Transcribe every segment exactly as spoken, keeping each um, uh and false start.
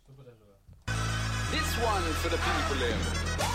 This one for the people in.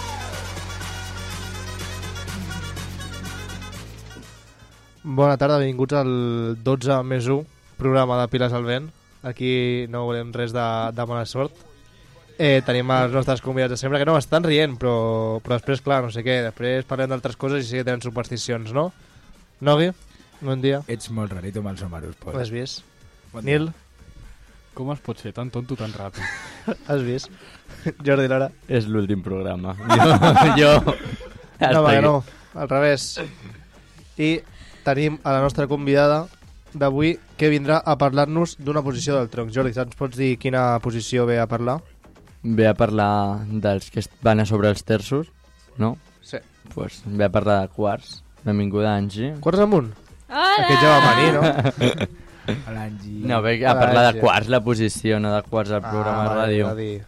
Bona tarda, benvinguts al dotze més u, programa de Piles al Vent. Aquí no volem res de, de mala sort. Eh, tenim els nostres convidats de sempre, que no, estan rient, però, però després, clar, no sé què, després parlem d'altres coses i sí que tenen supersticions, no? Nogui, bon dia. Ets molt rarito amb els números, Pol. Ho has vist? Bon Nil? Com es pot ser tan tonto tan ràpid? Has vist? Jordi Lara? És l'últim programa. Jo... jo... No, va, no, al revés. I tenim a la nostra convidada d'avui que vindrà a parlar-nos d'una posició del tronc. Jordi, ens pots dir quina posició ve a parlar? Ve a parlar dels que van a sobre els terços, no? Sí. Pues ve a parlar de quarts. Benvinguda, Angie. Quarts amunt? Hola! Aquest ja va venir, no? A l'Angie. No, ve a parlar de quarts, la posició, no de quarts al programa de ràdio. Dir.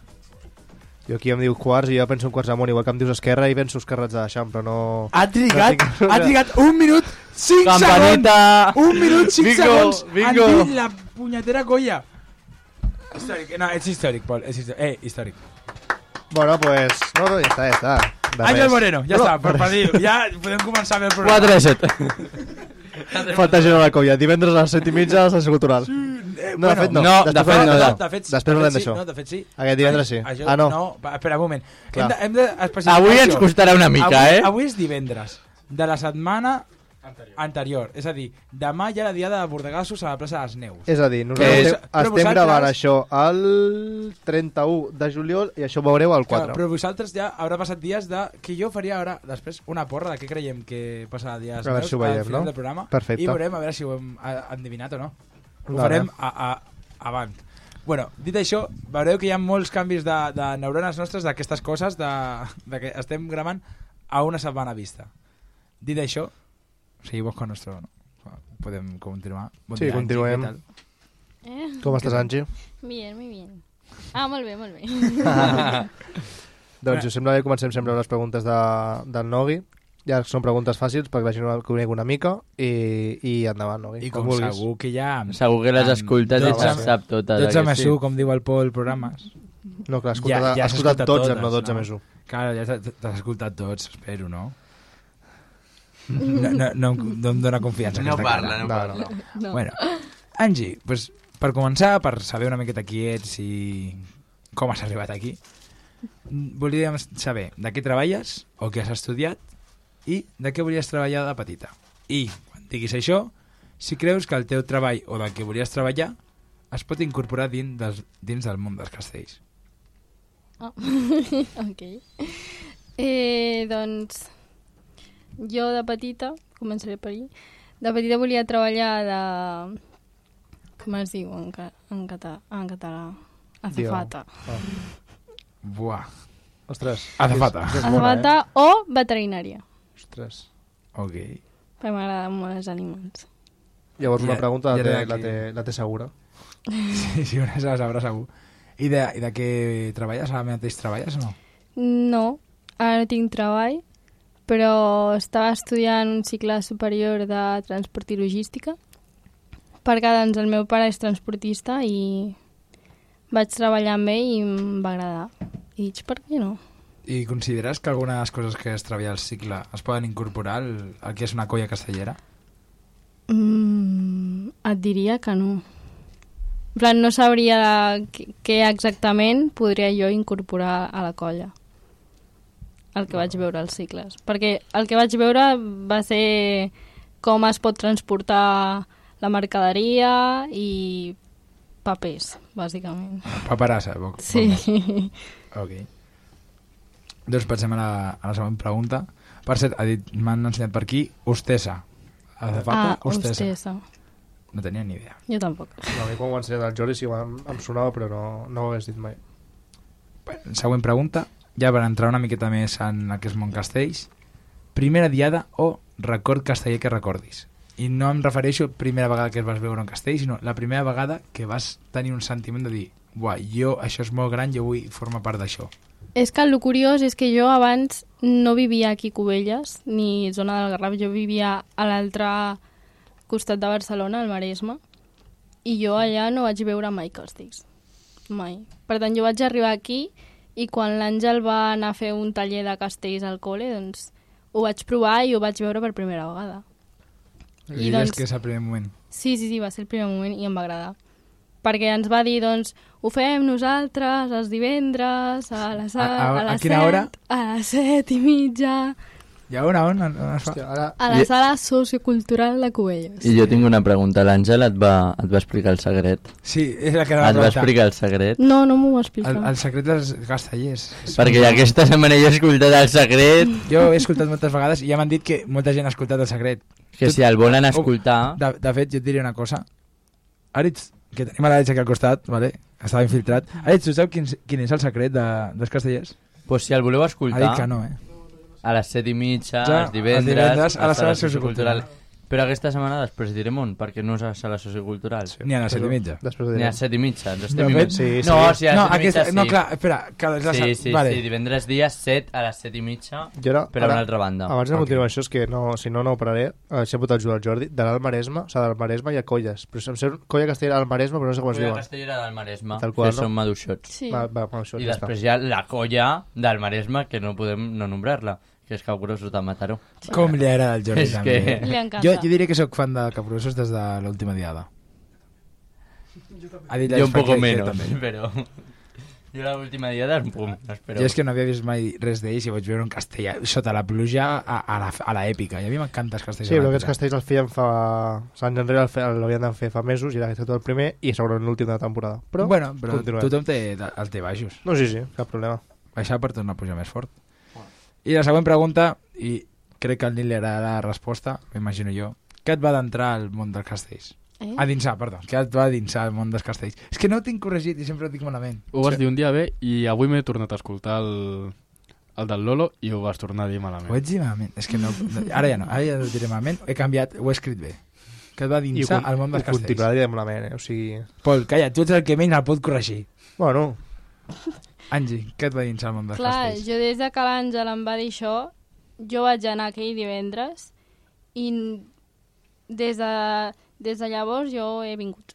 Jo aquí em diu quarts i jo penso en quarts amunt, igual que em dius esquerra i penso esquerrats de l'Eixample, però no... Ha trigat, no tinc... ha trigat un minut, cinc Campanita! segons! Un minut, cinc Bingo, segons! bingo. Han dit la punyetera colla! Històric, no, ets històric, Pol, és històric. Eh, històric. Bueno, pues... No, no, ja està, ja està. De Àngel res. Moreno, ja no, està, per, per dir ja podem començar a veure el programa. quatre a set. Falta gent a la colla. Divendres a les set i mitja a l'Estat Cultural. Eh, No, de fet no. no, de Després fet no, parlem- de fet sí. Després parlem de fet d'això. sí. No, de fet sí. Aquest divendres sí. Això, Ah, no. No, va, espera un moment. Clar. Hem de, hem de especificar Avui ens això. costarà una mica, avui, eh? Avui és divendres de la setmana anterior. anterior. És a dir, demà hi ha la diada de bordegassos a la plaça de les Neus. És a dir, Que nosaltres és- estem, però estem vosaltres- gravant això el trenta-u de juliol i això ho veureu el Clar, quatre. però vosaltres ja haurà passat dies de... que jo faria ara, després, una porra de què creiem que passarà a dies A veure meus si ho al veiem, final no? del programa. Perfecte. I veurem a veure si ho hem a- endevinat o no. Ho Vale. farem a, a, abans. Bueno, dit això, veureu que hi ha molts canvis de, de neurones nostres d'aquestes coses, de, de que estem gravant a una setmana vista. Dit això, seguimos con nuestro... No? Podem continuar. Bon Sí, dia, Angie, continuem. què tal? Eh? Com estàs, Angie? Bien, muy bien. Ah, molt bé, molt bé. Doncs, si us sembla bé, comencem sempre amb les preguntes de, del Nogui. Ja són preguntes fàcils perquè la gent el conegui una mica i, i endavant, Nogui. I com vulguis. segur que ja... Segur que les amb escoltes i dotze- les sap totes. dotze eh, que més sí? u, com diu el Pol, programes. No, clar, has Ja- escoltat, ja has has escoltat escoltat dotze, totes, no dotze no? més u. Clar, ja t'has t'has escoltat tots, espero, no? No, no, no, no em dona confiança. No aquesta parla, cara. no No, parla. no, no. No. Bueno, Angie, pues, per començar, per saber una miqueta qui ets i com has arribat aquí, volíem saber de què treballes o què has estudiat i de què volies treballar de petita. I, quan diguis això, si creus que el teu treball o del que volies treballar es pot incorporar dins, dels, dins del món dels castells. Oh. Ok. Eh, doncs, jo de petita, començaré per ahir, de petita volia treballar de... Com es diu en, ca en, català? En català? Azafata. Ah. Buah. Ostres. Azafata. És, és bona, Azafata eh? o veterinària, Ostres. Ok. perquè m'agraden molt els animals. Llavors una Ja- pregunta ja la té, era la, aquí. té, la té segura. Sí, sí, una se la sabrà segur. I de, i de què treballes? Ara mateix treballes o no? No, ara no tinc treball, però estava estudiant un cicle superior de transport i logística, perquè doncs, el meu pare és transportista i vaig treballar amb ell i em va agradar. I dic, per què no? I consideres que alguna de les coses que es treballa al cicle es poden incorporar al, al que és una colla castellera? Mm, et diria que no. En plan, no sabria què, què exactament podria jo incorporar a la colla. El que vaig veure als cicles. Perquè el que vaig veure va ser com es pot transportar la mercaderia i papers, bàsicament. Paperassa, bo, Sí. Bo. Ok. Doncs passem a la, a la següent pregunta. Per cert, ha dit, m'han ensenyat per aquí, hostessa. Azafata, Ah, hostessa. hostessa. No tenia ni idea. Jo tampoc. No, a mi quan ho ha ensenyat el Jordi sí em, em sonava, però no, no ho hagués dit mai. Bueno, següent pregunta, ja per entrar una miqueta més en el que és món castells. Primera diada o record casteller que recordis? I no em refereixo a primera vegada que es vas veure un castell, sinó la primera vegada que vas tenir un sentiment de dir, buah, jo, això és molt gran, jo vull formar part d'això. És que el curiós és que jo abans no vivia aquí a Cubelles, ni zona del Garraf, jo vivia a l'altre costat de Barcelona, al Maresme, i jo allà no vaig veure mai castells. mai. Per tant, jo vaig arribar aquí i quan l'Àngel va anar a fer un taller de castells al col·le, doncs ho vaig provar i ho vaig veure per primera vegada. I, I doncs... que és el primer moment. Sí, sí, sí, va ser el primer moment i em va agradar. Perquè ens va dir, doncs, ho fem nosaltres els divendres a les, a, a, a, a les quina set, hora? A les set i mitja. I a on, on, on, on es fa? Hòstia, ara... A la sala sociocultural de Cubelles. I jo tinc una pregunta. L'Àngel et, va, et va explicar el secret? Sí, és la que Et va explicar el secret? No, no m'ho va explicar. El, el secret dels castellers. Perquè aquesta setmana jo he escoltat el secret. Jo he escoltat moltes vegades i ja m'han dit que molta gent ha escoltat el secret. Que si el volen escoltar... De, de fet, jo et diré una cosa. Aritz, que tenim a l'Aritz aquí al costat, vale? Estava infiltrat. Aritz, tu saps quin, quin és el secret de, dels castellers? Pues si el voleu escoltar... Ha dit que no, eh? A les set i mitja, Ja, els divendres, els divendres a la sala sociocultural. Però aquesta setmana després direm on, perquè no és a la sala sociocultural. Sí. Ni a les set i mitja. Després ho Ni a direm. les set i mitja. Ens De estem fet, sí, sí. No, si a No, les set i aquesta, mitja sí. no, clar, espera. Que és la, Sí, sí, vale. sí, divendres dia set a les set i mitja, Jo ara, però a ara, una altra banda. abans de Ok. continuar això, és que no, si no, no ho pararé. Això he posat el Jordi. De l'Alt Maresme, o sigui, del Maresme hi ha colles. Però em sembla colla castellera del Maresme, però no sé com es Colla diuen. castellera del Maresme, Tal qual, que no? són maduixots. Sí. Va, va, va, això, I ja després està. hi ha la colla del Maresme, que no podem no nombrar-la, que és Capgrossos de Mataró. Com li agrada el Jordi És també. que- eh? Li encanta. Jo, jo diria que sóc fan de Capgrossos des de l'última diada. Ha dit Jo un l'Àlex poco que- que menos, també. però... Jo l'última diada, pum, espero. Jo és que no havia vist mai res d'ells i vaig veure un castell sota la pluja a, a, la, a la èpica. I a mi m'encanta els castells Sí, a però l'èpica. aquests castells els feien fa... Anys enrere el fe- l'havien de fer fa mesos i era aquest el primer i segurament l'últim de la temporada. Però, Bueno, però continuem. tothom té, el té baixos. No, sí, sí, cap problema. Baixar per tornar a pujar més fort. I la següent pregunta, i crec que al Nil li agradarà la resposta, m'imagino jo. Què et va d'entrar al món dels castells? Eh? A dinsar, perdó. Què et va dinsar al món dels castells? És que no ho tinc corregit i sempre ho dic malament. Ho vas dir un dia bé i avui m'he tornat a escoltar el, el del Lolo i ho vas tornar a dir Ho malament. vaig dir malament. És que no, no, ara ja no, ara ja ho diré malament. He canviat, ho he escrit bé. Que et va I ho, dinsar con- al món dels ho castells. continuarà dient malament, eh? O sigui... Pol, calla, tu ets el que menys el pot corregir. Bueno, Angie, què et va dinsar al món dels Clar, castells? jo des de que l'Àngel em va dir això, jo vaig anar aquell divendres i n- des de, des de llavors jo he vingut.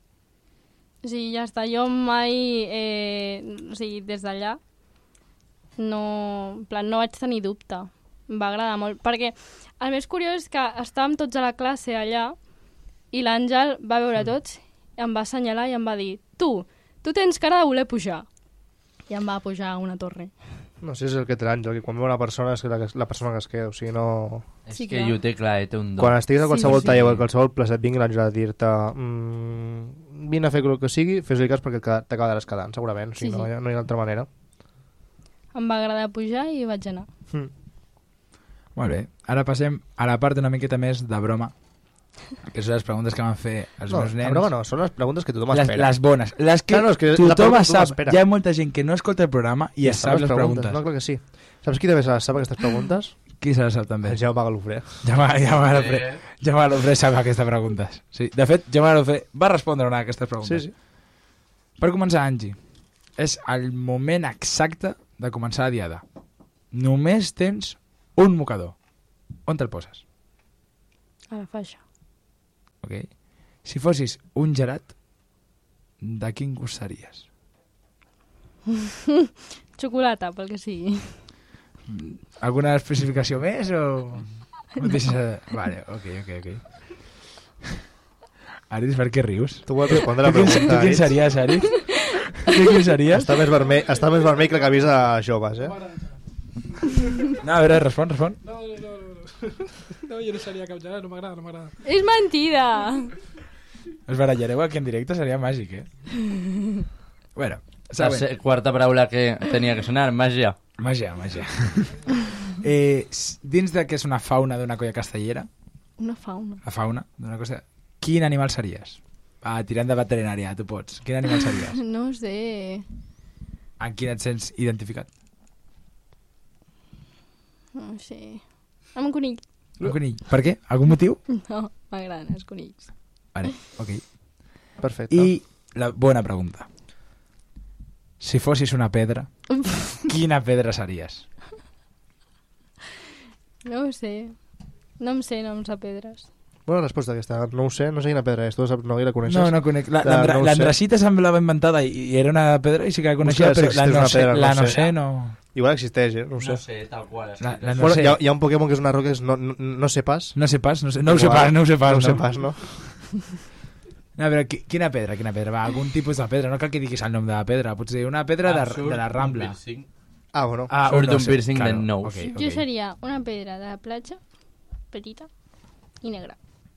O sigui, ja està, jo mai, eh, o sigui, des d'allà, no, en plan, no vaig tenir dubte. Em va agradar molt, perquè el més curiós és que estàvem tots a la classe allà i l'Àngel va veure tots, em va assenyalar i em va dir tu, tu tens cara de voler pujar. I em va pujar a una torre. no sé si és el que té l'Àngel, que quan veu una persona és la, que- la persona que es queda, o sigui, no... És Sí, que clar. ell ho té clar, eh, té un do. Quan estiguis a qualsevol Sí, sí. taller o a qualsevol plaça et vingui l'Àngel a dir-te mmm, vine a fer el que sigui, fes-li cas perquè et- t'acabaràs quedant, segurament, o sigui, Sí, no, sí. hi ha, no hi ha altra manera. Em va agradar pujar i vaig anar. Mm. Molt bé, ara passem a la part una miqueta més de broma, que són les preguntes que van fer els No, meus nens. a broma no, són les preguntes que tothom les, espera. les bones, les que, Clar, no, és que la tothom pregunta sap. espera. Hi ha molta gent que no escolta el programa i ja estan sap les preguntes. No, clar que sí. Saps qui també se les sap aquestes preguntes? Qui se les sap també? El Jaume Galofré. Jaume, Jaume Galofré, Jaume Galofré sap aquestes preguntes. Sí. De fet, Jaume Galofré va respondre una d'aquestes Sí, preguntes. sí. Per començar, Angie, és el moment exacte de començar la diada. Només tens un mocador. On te'l poses? A la faixa. Okay. Si fossis un gelat, de quin gust series? Xocolata, pel que sigui. Alguna especificació més o... No et deixes... Vale, ok, ok, ok. Aris, per què rius? Tu vols respondre la Tu quin, tu pregunta, quin Aritz? series, Aris? Tu quin series? Està més vermell, està més vermell que la camisa de joves, eh? No, a veure, respon, respon. No, no, no, no. No, jo no seria cap gelat, no m'agrada, no m'agrada. És mentida! Us barallareu aquí en directe, seria màgic, eh? Bueno, La següent. se- quarta paraula que tenia que sonar, màgia. Màgia, màgia. eh, s- dins de que és una fauna d'una colla castellera, Una fauna. la fauna d'una cosa, quin animal series? Ah, tirant de veterinària, tu pots. Quin animal series? No sé... En quin et sents identificat? No sé... Amb un conill. Un conill. Per què? Algun motiu? No, m'agraden els conills. Vale, ok. Perfecte. I la bona pregunta. Si fossis una pedra, quina pedra series? No ho sé. No em sé noms de pedres. Bona resposta aquesta, no ho sé, no sé quina pedra és, tu no la coneixes? No, no conec. La- Ja, l'andra- no ho sé. L'andracita semblava inventada i, i era una pedra i sí que la coneixia, Busca però si la existeix no una sé, pedra, la no no sé. sé, no... Igual existeix, eh? No ho sé. No sé, tal qual. La, la no bueno, sé. hi, ha, hi ha un Pokémon que és una roca que és no, no, no sé pas. No sé pas, no, sé, no ho sé Igual, pas, no ho sé pas. No ho sé no. pas, no? No, però qui- quina pedra, quina pedra? Va, algun tipus de pedra, no cal que diguis el nom de la pedra, potser una pedra de, de la Rambla. Ah, bueno. Ah, Surt no d'un sé, piercing de nous. ok, ok. Jo seria una pedra de la platja, petita i negra.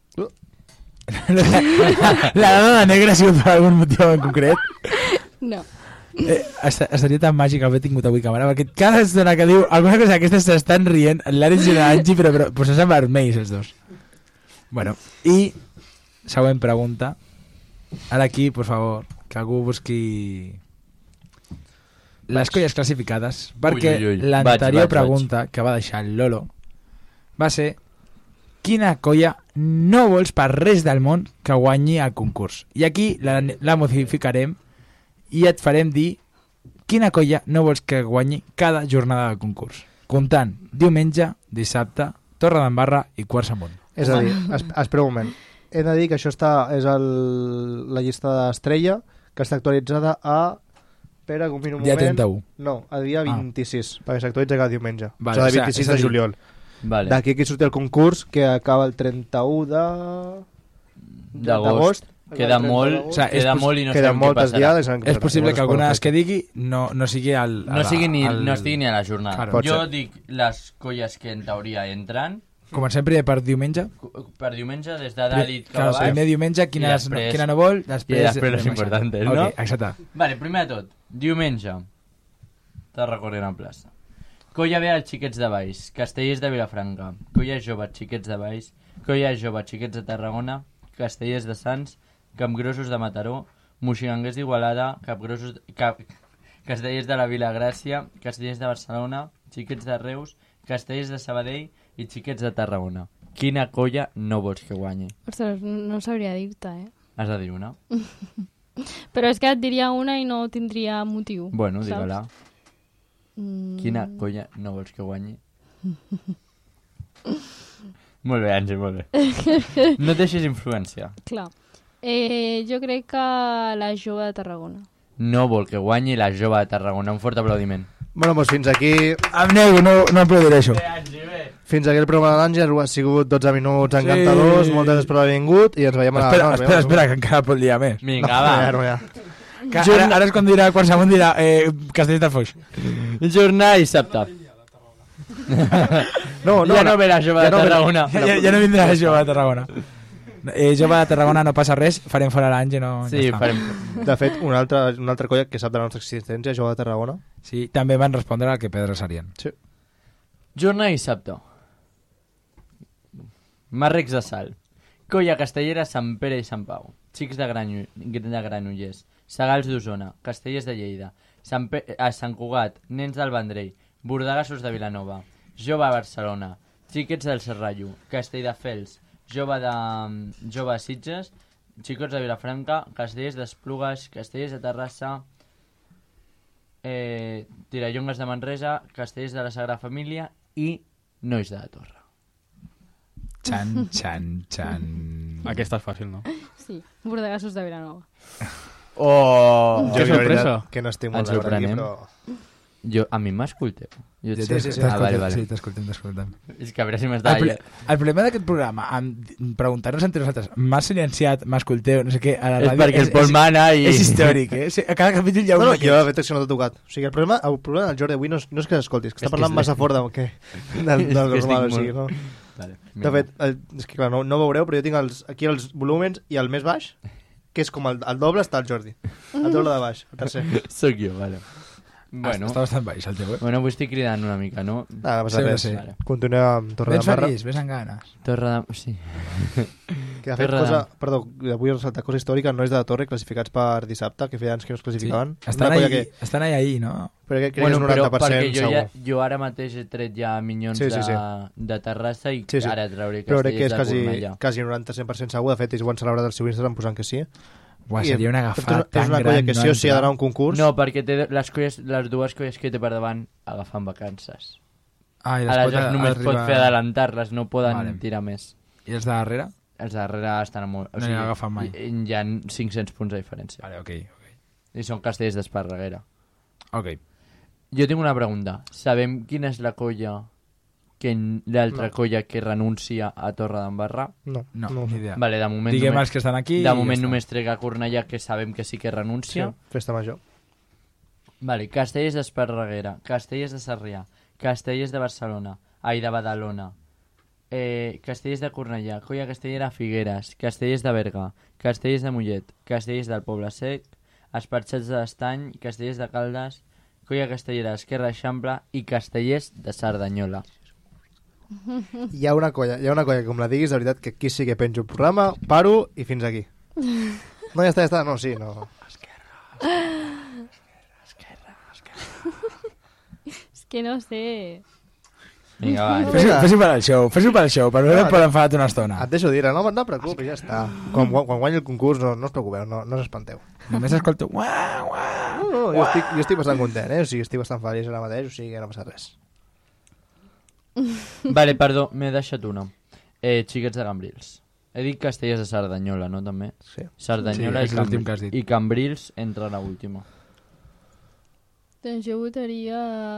la, la dona de negra ha sigut per algun motiu en concret. No. Eh, est estaria tan màgic haver tingut avui càmera, perquè cada estona que diu alguna cosa d'aquestes s'estan rient, l'Àlex i l'Angi, però, però posar-se vermells els dos. Bueno, i següent pregunta. Ara aquí, por favor, que algú busqui les colles classificades, perquè Ui, ui, ui. l'anterior Vaig, vaig, pregunta que va deixar el Lolo va ser: quina colla no vols per res del món que guanyi el concurs? I aquí la, la modificarem i et farem dir quina colla no vols que guanyi cada jornada del concurs, comptant diumenge, dissabte, Torredembarra i Quarts Amunt. És a dir, es, espera un moment. He de dir que això està, és el, la llista d'Estrella, que està actualitzada a... Espera, que un minut, un Dia moment. trenta-u. No, el dia vint-i-sis, perquè s'actualitza cada diumenge. Vale, o sigui, o sigui, el vint-i-sis és a de dir- juliol. Vale. D'aquí aquí surt el concurs, que acaba el trenta-u de... D'agost. Queda molt, O sigui, és queda pos- molt i no Queden sabem què moltes passarà. diades. És possible que alguna de les que digui no, no sigui al... a No, la- sigui ni, al- no estigui ni a la jornada. Claro. Pot Jo ser. dic les colles que en teoria entren Comencem primer per diumenge. per diumenge des de Dalit cap Claro, a baix. primer diumenge, quina, I és, després- quina no vol, després... i després les anem importantes, baixant. no? Ok, exacte. Vale, primer de tot, diumenge, Tarragona a plaça. Colla B als Xiquets de Baix, Castellers de Vilafranca, Colla Jove Xiquets de Baix, Colla Jove Xiquets de Tarragona, Castellers de Sants, Campgrossos de Mataró, Moixigangers d'Igualada, Capgrossos... Cap... Castellers de la Vilagràcia, Castellers de Barcelona, Xiquets de Reus, Castellers de Sabadell i Xiquets de Tarragona. Quina colla no vols que guanyi? Ostres, no sabria dir-te, eh? Has de dir una? Però és que et diria una i no tindria motiu. Bueno, saps? digue-la. Mm. Quina colla no vols que guanyi? Molt bé, Àngel, molt bé. No et deixis influència. Clar. Eh, jo crec que la jove de Tarragona. No vol que guanyi la jove de Tarragona. Un fort aplaudiment. Bueno, doncs fins aquí, Em nego, no, no aplaudiré això. fins aquí el programa de l'Àngel. Ha sigut dotze minuts encantadors, Sí. moltes gràcies per haver vingut i ens veiem a la... Espera, no, ens espera, veiem- espera, que encara pot liar més. Vinga, No, va. ja, no, ja. Que ara, ara és quan dirà qualsevol dirà eh, Castells del Foix. Jornada dissabte. No, no, ja no ve la jove ja de no ve- Tarragona. Ja, ja, ja no vindrà la jove de Tarragona. Eh, jove de Tarragona no passa res, farem fora l'Àngel, no... Sí, ja està. farem... De fet, una altra, una altra colla que sap de la nostra existència, Jove de Tarragona. Sí, també van respondre al que Pedro serien. Sí. Jornada dissabte. Marrecs de Sal. Colla Castellera, Sant Pere i Sant Pau. Xics de, Granyo, de Granollers. Sagals d'Osona. Castellers de Lleida. Sant, Pe a Sant Cugat. Nens del Vendrell. Bordegassos de Vilanova. Jove a Barcelona. Xiquets del Serrallo. Castelldefels. Jove de Jove de Sitges. Xicots de Vilafranca. Castellers d'Esplugues. Castellers de Terrassa. Eh, Tirallongues de Manresa. Castellers de la Sagrada Família. I Nois de la Torre. Xan, xan, xan... Aquesta és fàcil, no? Sí, Bordegassos de Vilanova. Oh! Que la veritat sorpresa. que no estic Ens molt d'acord aquí, sorprenem. però... Jo, a mi m'escolteu. Jo Sí, et sí, sé- sí, ah, vale, vale. sí, t'escoltem, t'escoltem. És que a veure si El, m'està... ple, el problema d'aquest programa, amb preguntar-nos entre nosaltres, m'ha silenciat, m'escolteu, no sé què, a la És ràdio... perquè el Pol mana i... És històric, eh? Sí, a cada capítol hi ha un No, no, jo d'aquests. de fet és que no t'ha tocat. O sigui, el problema, el problema del Jordi avui no és, no és que l'escoltis, que És està que parlant és- massa fort del, que, del, És del que estic normal, o molt- sigui, no? Vale, De fet, el, és que clar, no, no ho veureu, però jo tinc els, aquí els volúmens i el més baix, que és com el, el doble, està el Jordi. El doble de baix, el tercer. Sóc jo, vale. Bueno, Està bastant baix, el teu, eh? bueno, avui estic cridant una mica, no? Ah, no passa Sí, res. sí. Vale. Continuem amb Torre Vens de Marra. feliç, ves amb ganes. Torre de... Sí. Que de fet, Torre cosa, de- perdó, vull ressaltar cosa històrica, no és de la Torre, classificats per dissabte, que feia anys que no es classificaven. Estan, Una colla ahí, que, estan ahí, ahí, no? però que crec Bueno, que és un però noranta per perquè cent jo, ja, segur. jo ara mateix he tret ja minyons Sí, sí, sí. De, de Terrassa i Sí, sí. ara trauré Però crec que castellers és de quasi, Cornellà. quasi noranta per cent segur. De fet, ells ho han celebrat al seu Instagram posant que sí. Uah, I, seria una de fet, agafada és tan una gran. colla que sí o sí ha entrar. d'anar a un concurs. No, perquè té les, colles, les dues colles que té per davant agafen vacances. Ah, i les Aleshores pot només arribar- pot fer adelantar-les, no poden Vale. tirar més. I els de darrere? els darrere estan molt... O No sigui, n'he agafat mai. Hi, hi ha cinc-cents punts de diferència. Vale, ok, ok. I són castellers d'Esparreguera. Ok. Jo tinc una pregunta. Sabem quina és la colla que l'altra No. colla que renuncia a Torredembarra? No, No, no ho ni sé. idea. Vale, de moment Diguem només, els que estan aquí. de i moment ja està. només trec a Cornellà, que sabem que sí que Sí, renuncia. festa major. Vale, Castellers d'Esparreguera, Castellers de Sarrià, Castellers de Barcelona, ai, de Badalona, eh, Castellers de Cornellà, Colla Castellera Figueres, Castellers de Berga, Castellers de Mollet, Castellers del Poble Sec, Esparxats de l'Estany, Castellers de Caldes, Colla Castellera d'Esquerra Eixample i Castellers de Cerdanyola. Hi ha una colla, hi ha una colla que com la diguis, de veritat que aquí sí que penjo el programa, paro i fins aquí. No, ja està, ja està, no, sí, no. És que no sé... Vinga, va. Fes-ho fes per al show, fes-ho per al show, per veure No, per enfadat una estona. Et deixo dir, no, no et preocupis, ja està. Quan, quan, quan guanyi el concurs no, no us preocupeu, no, no us espanteu. Només escolto... Uah, uah. No, no, jo estic, jo estic bastant content, eh? O sigui, estic bastant feliç ara mateix, o sigui que no passa res. Vale, perdó, m'he deixat una. Eh, Xiquets de Cambrils. He dit Castellers de Cerdanyola, no, també? Sí. Cerdanyola Sí, i, és l'últim que has dit. i Cambrils entra a l'última. Doncs jo votaria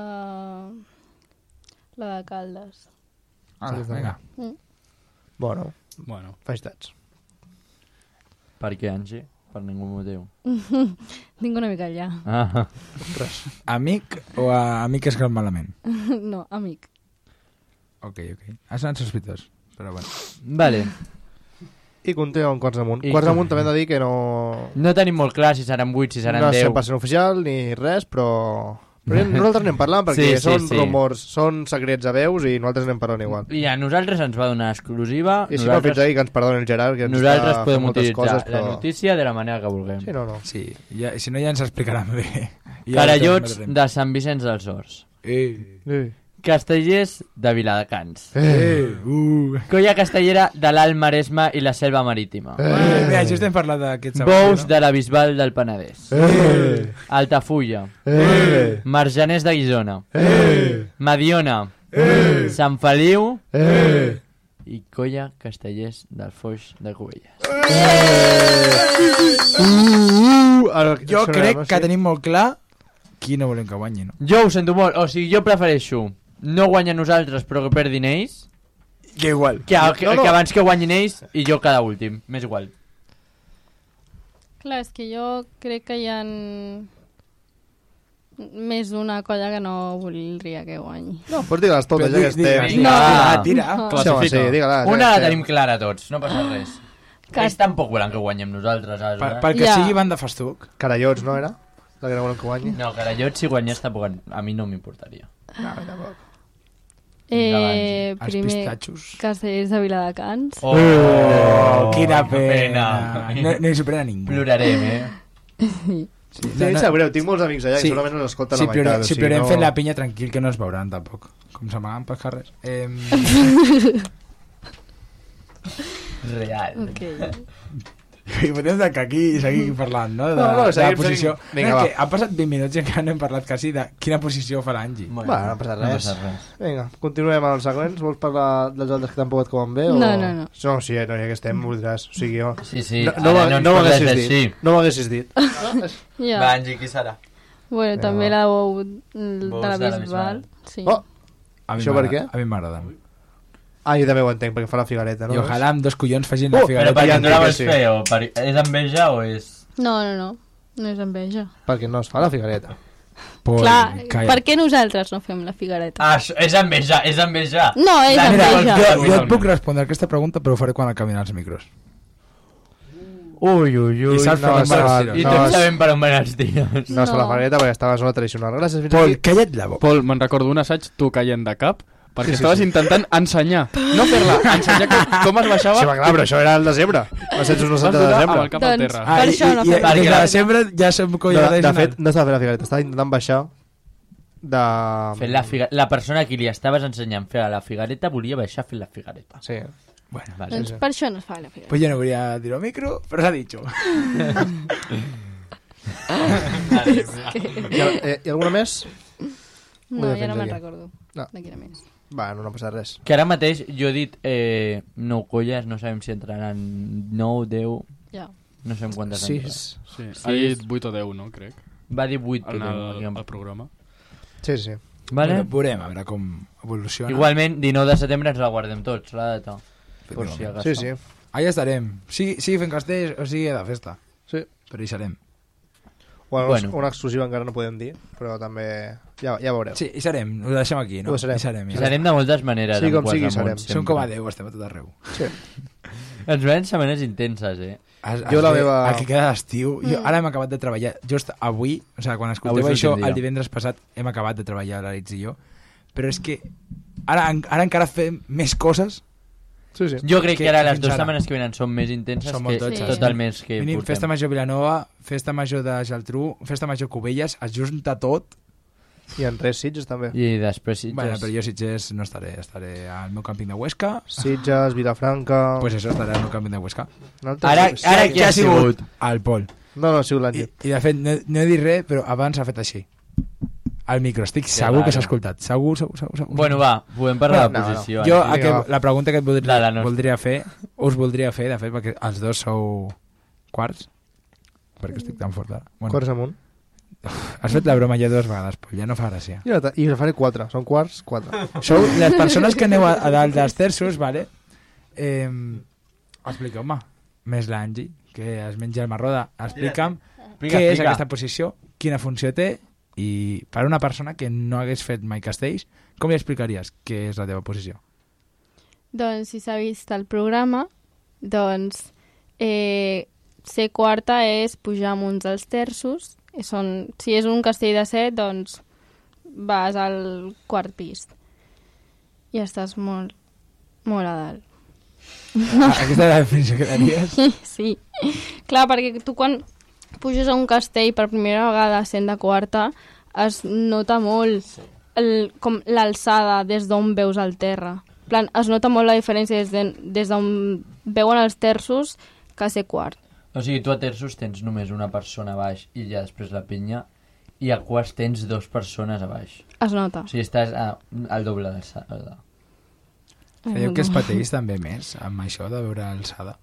la de Caldes. Ah, Sí, vinga. Bueno, Bueno, felicitats. Per què, Angie? Per ningú motiu. Tinc una mica allà. Ah, Amic o a amic es cal malament? No, amic. Ok, ok. Ha sonat sospitós, però bueno. vale. I continuem amb Quarts Amunt. I- Quarts Amunt també hem de dir que no, No tenim molt clar si seran vuit, si seran no és deu. cent per cent oficial ni res, però... però nosaltres anem parlant perquè Sí, sí, són sí. rumors, són secrets a veus i nosaltres anem parlant igual. I a nosaltres ens va donar exclusiva. I si no, fins ahir que ens perdoni el Gerard, que ens nosaltres està podem fent moltes utilitzar coses, però... la notícia de la manera que vulguem. Sí, no, no. Sí, ja, si no ja ens explicaran bé. Ja Carallots ho de Sant Vicenç dels Horts. Eh, Eh. Castellers de Viladecans. eh, uh. Colla castellera de l'Alt Maresme i la Selva Marítima. Eh, mira, just hem parlat d'aquests Bous no? de la Bisbal del Penedès. Eh. Altafulla. Eh. Marjaners de Guisona. Eh. Mediona. Eh. Sant Feliu. Eh. I Colla Castellers del Foix de Cubelles. Uh, ara, Jo això crec no, que sí. tenim molt clar qui no volem que guanyi, no? Jo ho sento molt. O sigui, jo prefereixo no guanyar nosaltres però que perdin ells Que igual. que, que, No, no. que abans que guanyin ells i jo cada últim. M'és igual. Clar, és que jo crec que hi ha més d'una colla que no voldria que guanyi. No, pots dir-les totes, ja que Di- di- estem. Vinga. Ah, tira. No. Sí, home, sí, digue-la. ja Una que la estem. tenim clara tots, no passa res. Que- Ells tampoc volen que guanyem nosaltres, Per, saps? perquè Ja. sigui banda festuc. Carallots, no era? La que no volem que guanyi. No, Carallot si guanyés tampoc a mi no m'importaria. No, tampoc. Eh, Els primer, pistatxos. Castellers de Viladecans. Oh, Oh, quina que pena. No, no hi supera ningú. Plorarem, eh? Sí, Sí, em sap greu, tinc molts amics allà Sí. i segurament no escolten si la plore, meitat. si o sigui, plorem no... fent la pinya tranquil, que no es veuran tampoc. Com s'amaguen pels carrers. Eh, Real. Ok. I podem tancar aquí i seguir parlant, no? De, No, no, de la seguim, posició. seguim. Vinga, no, va. que han passat vint minuts i encara no hem parlat quasi de quina posició fa l'Angi. Bueno, Va, no ha passat No res. passa res. Vinga, continuem amb els següents. Vols parlar dels altres que tampoc et comen bé? O... No, no, no. No, sí, no, ja que estem, ho diràs. O sigui, jo... Sí, sí, no, ara no, no no, ens no parles m'haguessis així. dit. No m'haguessis dit. Ja. Va, Angie, qui serà? Bueno, Ja, també va. la Bou de Bous la de la Bisbal. Bisbal. Sí. Oh! A mi Això per m'agrada- què? A mi m'agraden. Ah, jo també ho entenc, perquè fa la figuareta, no? I ojalà amb dos collons facin Uh, la Però figureta. per ja què no la entenc que vols sí. fer? O per... És enveja o és... No, no, no. No és enveja. Perquè no es fa la figuareta. Pol, Clar, calla. per què nosaltres no fem la figuereta? Ah, això- és enveja, és enveja. No, és La- Mira, enveja. jo, Avui jo no. et puc respondre aquesta pregunta, però ho faré quan acabin els micros. Ui, ui, ui. I saps per no, on van els no, tiros. I no, tots és- sabem per on van els tiros. No es fa la No. figuareta perquè estava a la zona tradicional. Gràcies, fins Pol, aquí. calla't la boca. Pol, me'n recordo un assaig, tu caient de cap, perquè Sí, sí, estaves sí. intentant ensenyar, no fer-la, ensenyar com, com es baixava. Sí, va, clar, però això era el desembre. L'ascensos no Vas s'han de donar amb desembre. el cap al Doncs- terra. Per això no i, i, fem i, la des de figuereta. desembre ja som De, colla de tradicional. fet, no estava fent la figuareta, estava intentant baixar de... Fent la, figa... la persona a qui li estaves ensenyant fer la figuereta volia baixar fent la figuereta. Sí. Bueno, Vale. Doncs per això no es fa la figuereta. pues yo no volia dir al micro, però s'ha dit. Hi ha, eh, hi ha alguna més? No, Ho he ja fet no me'n aquí. recordo. No. De quina més. Bueno, no passa res. Que ara mateix jo he dit eh, nou colles, no sabem si entraran nou, deu... Ja. No sabem quantes Sis. entraran. Sí, Sí. ha dit vuit o deu, no, crec, Va dir vuit. en el, el... el programa. Sí, sí. Vale? Bueno, veurem, a veure com evoluciona. Igualment, dinou de setembre ens la guardem tots, la data. Per si acaso. Sí, sí. Allà estarem. Sí, sí, fent castells o sigui de festa. Sí. Però hi serem. Bueno, Bueno. una exclusiva encara no podem dir, però també ja, ja veureu. Sí, hi serem. Ho deixem aquí, no? Ho serem. Hi serem, I serem de moltes maneres. Sí, amb com sigui, Quasamunt, serem. sempre. Som com a Déu, estem a tot arreu. Sí. Ens veiem setmanes intenses, eh? Es, Jo es la ve meva- El que queda d'estiu... Jo ara hem acabat de treballar... Just avui, o sigui, quan escolteu Avui és això, l'últim dia. el divendres passat hem acabat de treballar l'Aritz i jo, però és que ara, en- ara encara fem més coses. Sí, sí. Jo crec que, Que- ara que les fins dues ara. setmanes que venen són més intenses Són que molt totxes. tot el mes que Mínim, portem. Festa Major Vilanova, Festa Major de Geltrú, Festa Major Cubelles, es junta tot. I en res, Sitges també. I després Sitges. Bueno, però jo Sitges no estaré, estaré al meu càmping de Huesca. Sitges, Vilafranca... Pues això, estaré al meu càmping de Huesca. Un altre- Ara, sí, ara sí. qui ha sigut? Al Pol. No, no, ha sigut I, l'Àngel. I de fet, no, no he dit res, però abans ha fet així. Al micro, estic segur raro. que s'ha escoltat. Segur, segur, segur. segur. Bueno, va, podem parlar No, de no, posició. jo, eh? Vinga, aquest, va. la pregunta que et voldria, La- la nostra. voldria fer, us voldria fer, de fet, perquè els dos sou quarts, perquè estic tan fort ara. Bueno, Quarts amunt. has fet la broma ja dues vegades, Pol, ja no fa gràcia. I, ara- I faré quatre. Són quarts, quatre. Sou les persones que aneu a, a dalt dels terços, vale? Eh, expliqueu-me, més l'Angi, que es menja el marró, de- explica'm Explica, què és explica. aquesta posició, quina funció té, i per a una persona que no hagués fet mai castells, com li explicaries què és la teva posició? Doncs si s'ha vist el programa, doncs eh, ser quarta és pujar amunt dels terços. I són, si és un castell de set, doncs vas al quart pis. I estàs molt, molt a dalt. Aquesta és la definició que daries? Sí. Clar, perquè tu quan puges a un castell per primera vegada sent de quarta, es nota molt el, com l'alçada des d'on veus el terra. En plan, es nota molt la diferència des de- des d'on veuen els terços que ser quart. O sigui, tu a terços tens només una persona a baix i ja després la pinya, i a quarts tens dues persones a baix. Es nota. O sigui, estàs a, al doble d'alçada. Creieu que es pateix també més amb això de veure alçada?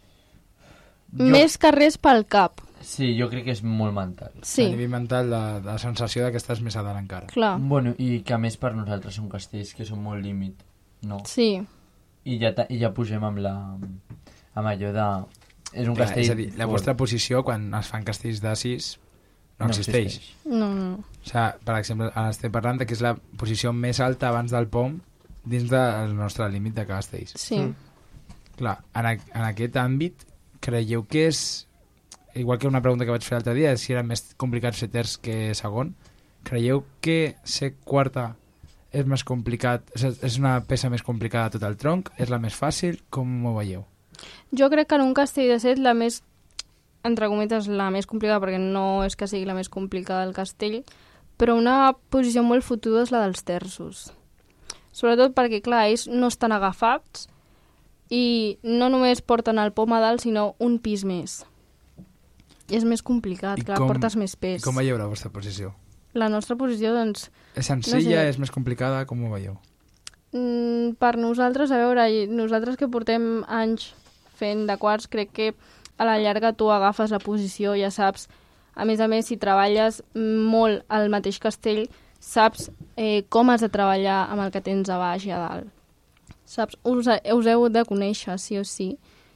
Més que res pel cap. Sí, jo crec que és molt mental. Sí, A nivell mental, de, de la sensació de que estàs més a dalt encara. clar. Bueno, i que a més per nosaltres són castells que són molt límit, no? Sí. I ja, ta- i ja pugem amb la... amb allò de... És un Clar, castell... és a dir, la fort. vostra posició quan es fan castells de sis no, No existeix. No, no. O sigui, per exemple, ara estem parlant de que és la posició més alta abans del pom dins del nostre límit de castells. Sí. Clar, en, a, en aquest àmbit, creieu que és... Igual que una pregunta que vaig fer l'altre dia, si era més complicat ser terç que segon, creieu que ser quarta és més complicat, és, és una peça més complicada de tot el tronc, és la més fàcil, com ho veieu? Jo crec que en un castell de set la més, entre cometes, la més complicada, perquè no és que sigui la més complicada del castell, però una posició molt fotuda és la dels terços. Sobretot perquè, clar, ells no estan agafats i no només porten el pom a dalt, sinó un pis més. I és més complicat, I clar, com- portes més pes. I com veieu la vostra posició? La nostra posició, doncs, És senzilla, No sé. és més complicada, com ho veieu? Mm, per nosaltres, a veure, i nosaltres que portem anys fent de quarts, crec que a la llarga tu agafes la posició, ja saps, a més a més, si treballes molt al mateix castell, saps eh, com has de treballar amb el que tens a baix i a dalt. Saps? Us, us heu de conèixer, sí o sí.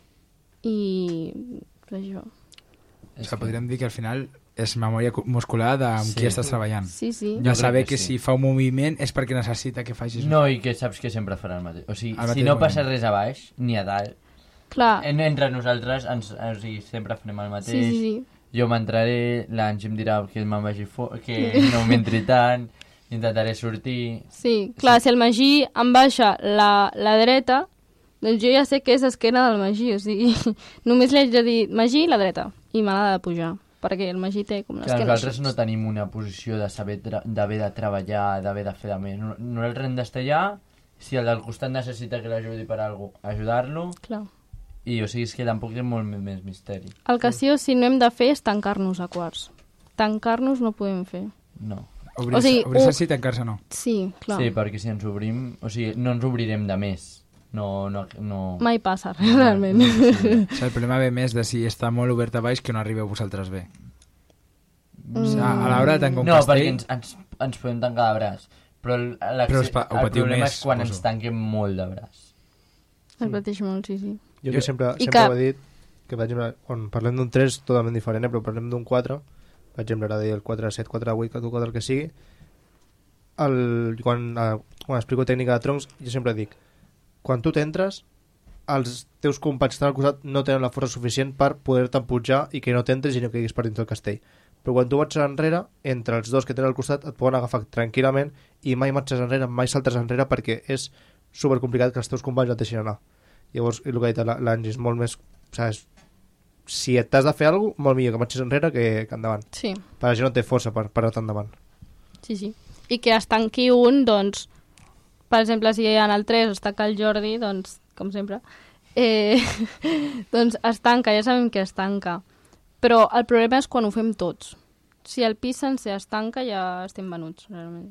I això. O sigui, podríem dir que al final és memòria cu- muscular de amb Sí. qui estàs treballant. Sí, sí. Jo Ja crec saber que que, sí. si fa un moviment és perquè necessita que facis... No, i que saps que sempre farà el mateix. O sigui, El si mateix no passa moment. res a baix, ni a dalt, Clar, en, entre nosaltres ens, o sigui, sempre farem el mateix. sí, sí, sí. Jo m'entraré, l'Ange em dirà que me'n vagi fora, que no m'entri tant, intentaré sortir... Sí, clar, si el Magí em baixa la, la dreta, doncs jo ja sé que és esquena del Magí, o sigui, només li haig de dir Magí, la dreta, i me l'ha de pujar, perquè el Magí té com Clar, l'esquena. nosaltres no tenim una posició de saber tra- d'haver de treballar, d'haver de fer de més. No- Nosaltres hem d'estar allà, si el del costat necessita que l'ajudi per alguna cosa, ajudar-lo, Clar. i o sigui, és que tampoc té molt més- més misteri. El que sí o sí no hem de fer és tancar-nos a quarts. Tancar-nos no podem fer. No. O sigui, obrir-se un- sí, tancar-se no. Sí, clar. Sí, perquè si ens obrim... O sigui, no ens obrirem de més. No, no, no... Mai passa, realment. No, no, sí. O sigui, el problema ve més de si està molt obert a baix que no arribeu vosaltres bé. O sigui, a a l'hora de tancar un No, castell... perquè ens, ens, ens podem tancar de braç. Però el, Però us pa- ho el patiu problema més, és quan suposo. ens tanquem molt de braç. Es pateix molt, sí, sí. Jo, Jo- que sempre, I sempre que- ho he dit, que per exemple, quan parlem d'un tres totalment diferent, eh, però parlem d'un quatre, per exemple, ara dir el quatre set, quatre vuit, quatre quatre, el que sigui, el, quan, eh, quan explico tècnica de troncs, jo sempre dic, quan tu t'entres, els teus companys que estan al costat no tenen la força suficient per poder-te pujar i que no t'entres i no caiguis per dintre del castell. Però quan tu marxes enrere, entre els dos que tenen al costat et poden agafar tranquil·lament i mai marxes enrere, mai saltes enrere perquè és supercomplicat que els teus companys et deixin anar. Llavors, el que ha dit l'Angie és molt més... Saps? Si t'has de fer alguna cosa, molt millor que marxis enrere que, que endavant. Sí, Per això no té força per parar-te endavant. sí, sí. I que es tanqui un, doncs, per exemple, si en el tres es tanca el Jordi, doncs, com sempre, eh, doncs es tanca, ja sabem que es tanca. Però el problema és quan ho fem tots. Si el pis sencer es tanca, ja estem venuts, realment.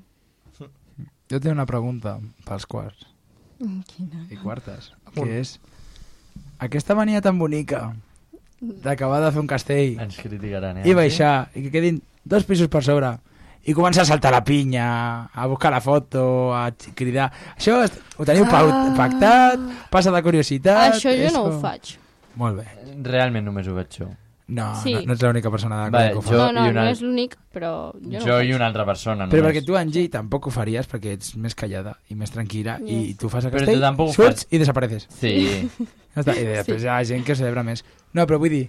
Jo tinc una pregunta pels quarts Quina? i quartes, que és aquesta mania tan bonica d'acabar de fer un castell Ens criticaran, eh? i baixar, i que quedin dos pisos per sobre i començar a saltar la pinya, a buscar la foto, a cridar. Això est- ho teniu Ah. pactat, passa de curiositat... Això jo és no ho com- faig. Molt bé. Realment només ho veig jo. No, Sí. no, no ets l'única persona de Vale, que ho fa. jo- No, no, i una- no és l'únic, però jo no Jo ho i faig. una altra persona. Però només. perquè tu, Angie, tampoc ho faries perquè ets més callada i més tranquil·la i Yes. tu fas el Però castell, tu tampoc ho surts fas. i desapareces. Sí. Ja està. I després hi ha gent que ho celebra més. No, però vull dir,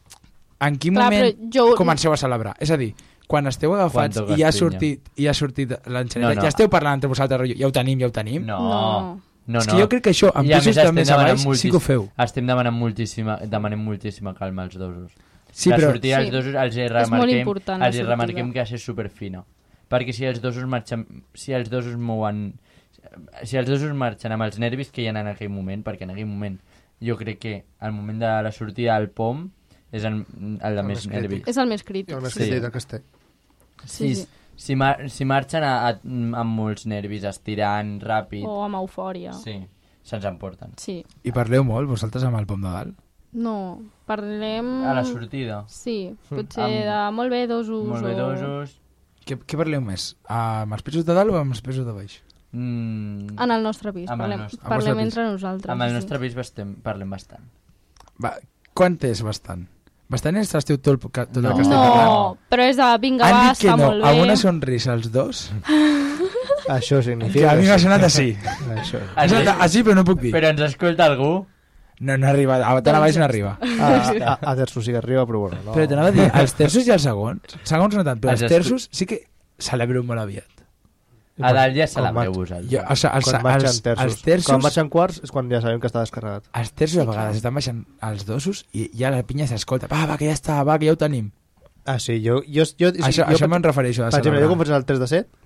en quin Clar, moment però jo- comenceu a celebrar? És a dir, quan esteu agafats Quan toques i ha pinya. sortit, i ha sortit l'enxaneta, No, no. ja esteu parlant entre vosaltres, rotllo, ja ho tenim, ja ho tenim. No. No. No, És que jo crec que això, amb I a pisos més de més estem a demanant baix, sí que ho feu. Estem demanant moltíssima, demanem moltíssima calma als dosos. Sí, la però... sortida dels Sí. dosos els hi molt remarquem, important, la els hi sortida. remarquem que ha de ser superfina. Perquè si els dosos marxen, si els dosos mouen, si els dosos marxen amb els nervis que hi ha en aquell moment, perquè en aquell moment jo crec que el moment de la sortida del pom és el, el de El més més nervis. crític. És el més crític. I el més Sí. crític del castell. Si, Sí, sí. si, mar si marxen a, a, amb molts nervis, estirant, ràpid, O amb eufòria. sí, se'ns emporten. Sí. I parleu molt, vosaltres, amb el pom de dalt? No, parlem... A la sortida. Sí, potser Amb- de molt bé dosos Molt bé, o... dosos. Què, què parleu més? Amb els pisos de dalt o amb els pisos de baix? Mm, En el nostre pis, Amb el parlem, nostre- amb el parlem vostre pis. entre nosaltres. amb el sí. nostre pis bastem, parlem bastant. Va, quant és bastant? Bastant és estiu tot, el, ca- tot No. el que estem parlant? No, però és de vinga, Han va, dit que està no, molt bé. amb una sonrisa els dos, Això que significa... a mi m'ha sí. sonat així. Això. Ha sonat així, però no puc dir. Però ens escolta algú? No, no arriba, a tan a baix no arriba. Ah, a, a terços sí que arriba, però bueno. No. Però t'anava a dir, els terços i els segons, segons no tant, però Els els escu- terços sí que celebro molt aviat. A dalt ja Quan celebreu marx- vosaltres. Jo, o sigui, els, Quan marxen els, terços. els terços, Quan marxen quarts és quan ja sabem que està descarregat. els terços a vegades estan baixant els dosos i ja la pinya s'escolta. Va, va, que ja està, va, que ja ho tenim. Ah, sí, jo... jo, jo, jo Això, jo, això me'n refereixo a Per exemple, jo celebrar. quan faig el tres de set,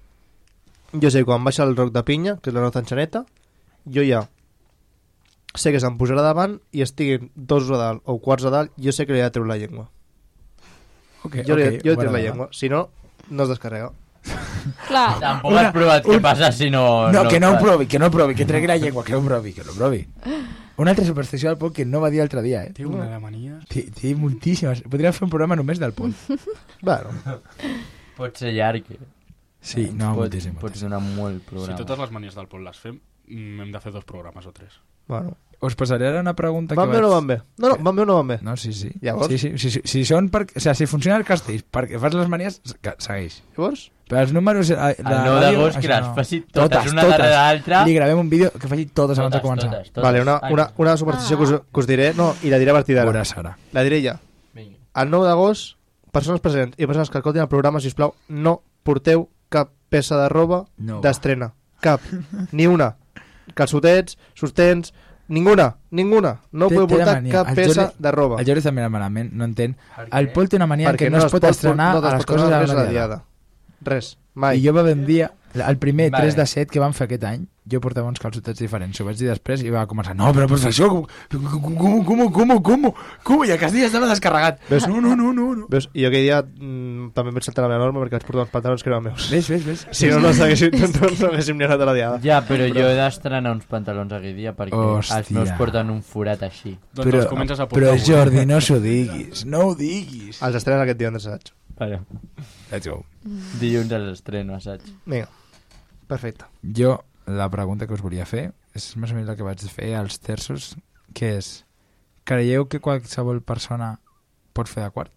jo sé que quan baixa el roc de pinya, que és la nostra enxaneta, jo ja sé que se'm posarà davant i estiguin dos a dalt o quarts a dalt, jo sé que li he de treure la llengua. Okay, Jo, okay, li, jo li bona trec la dada. llengua, si no, no es descarrega. Clar, Tampoc Una- has provat què un- passa si no... No, que no ho fas. provi, que no ho provi, que tregui la llengua, que no ho provi, que no ho provi. Una altra superstició del Pol que no va dir l'altre dia, eh? Té una de manies... Té, té moltíssimes. Podríem fer un programa només del Pol. Bueno, Pot ser llarg. eh? Sí, no, pot, moltíssim. Pots donar molt Si programa. totes les manies del Pol les fem, mm, hem de fer dos programes o tres. bueno. Us passaré ara una pregunta Van que bé o vaig... no van bé? No, no, van bé o no van bé? No, sí, sí. Llavors? Sí, sí, sí, sí, si, són per... o sigui, si funciona el castell perquè fas les manies, que segueix. Llavors? Però els números... eh, El nou d'agost que les faci totes, una darrere l'altra. Li gravem un vídeo que faci totes abans de Totes, començar. totes, totes. Vale, una, Ai, una, una superstició que us, que us diré, no, i la diré a partir d'ara. Veuràs ara. La diré ja. vinga. El nou d'agost, persones presents i persones que escoltin el programa, sisplau, no porteu cap peça de roba No. d'estrena. Cap. Ni una. Calçotets, sostens, ninguna. Ninguna. No Té- podeu té la portar mania. cap El peça Jordi- de roba. El Jordi també era malament, no entén. Per El què? Pol té una mania Perquè que no, es pot estrenar no a les coses de de la la diada. Res. Mai. I jo va haver un dia, el primer Vale. tres de set que vam fer aquest any, jo portava uns calçotets diferents. Ho vaig dir després i va començar, no, però professor, com, com, com, com, com, com, i a casa ja estava descarregat. Ves? No, no, no, no. no. Veus? I jo aquell dia mm, també em vaig saltar la meva norma perquè vaig portar uns pantalons que eren meus. Ves, ves, ves. Si no, no s'haguéssim no, no haguéssim ni anat a la diada. Ja, però jo he d'estrenar uns pantalons aquell dia perquè Hòstia. els meus porten un forat així. Doncs Però, els comences a portar però avui. Jordi, no s'ho diguis, no ho diguis. Els estrenes aquest divendres assaig. Vale. Let's go. Dilluns els estreno, assaig. Vinga, perfecte. Jo, la pregunta que us volia fer és més o menys la que vaig fer als terços, que és, creieu que qualsevol persona pot fer de quart?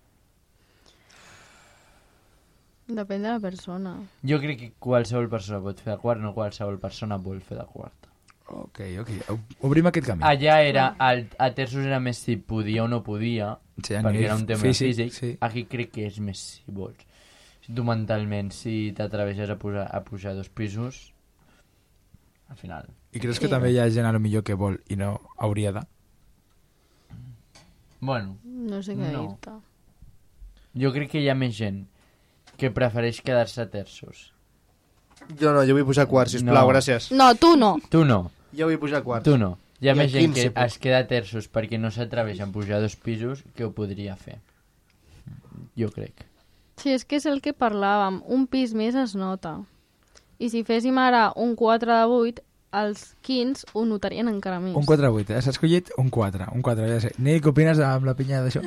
Depèn de la persona. Jo crec que qualsevol persona pot fer de quart, no qualsevol persona vol fer de quart. Ok, ok. Obrim aquest camí. Allà era, al, a terços era més si podia o no podia, Sí, a perquè nivell era un tema físic, físic. sí. Aquí crec que és més si vols. Si tu mentalment, si t'atreveixes a pujar, a pujar dos pisos, al final... I creus que també hi ha gent a lo millor que vol i no hauria de? Bueno, No sé què No. dir-te. jo crec que hi ha més gent que prefereix quedar-se a terços. Jo no, jo vull pujar a quart, sisplau, No. gràcies. No, tu no. Tu no, Jo vull pujar a quart. tu no. Hi ha I més a gent quinze que puc. es queda a terços perquè no s'atreveix a pujar dos pisos que ho podria fer. Jo crec. Sí, és que és el que parlàvem. Un pis més es nota. I si féssim ara un quatre de vuit, els quinze ho notarien encara més. Un quatre vuit, eh? S'ha escollit un quatre. Un quatre, ja sé. Ni què opines amb la pinya d'això?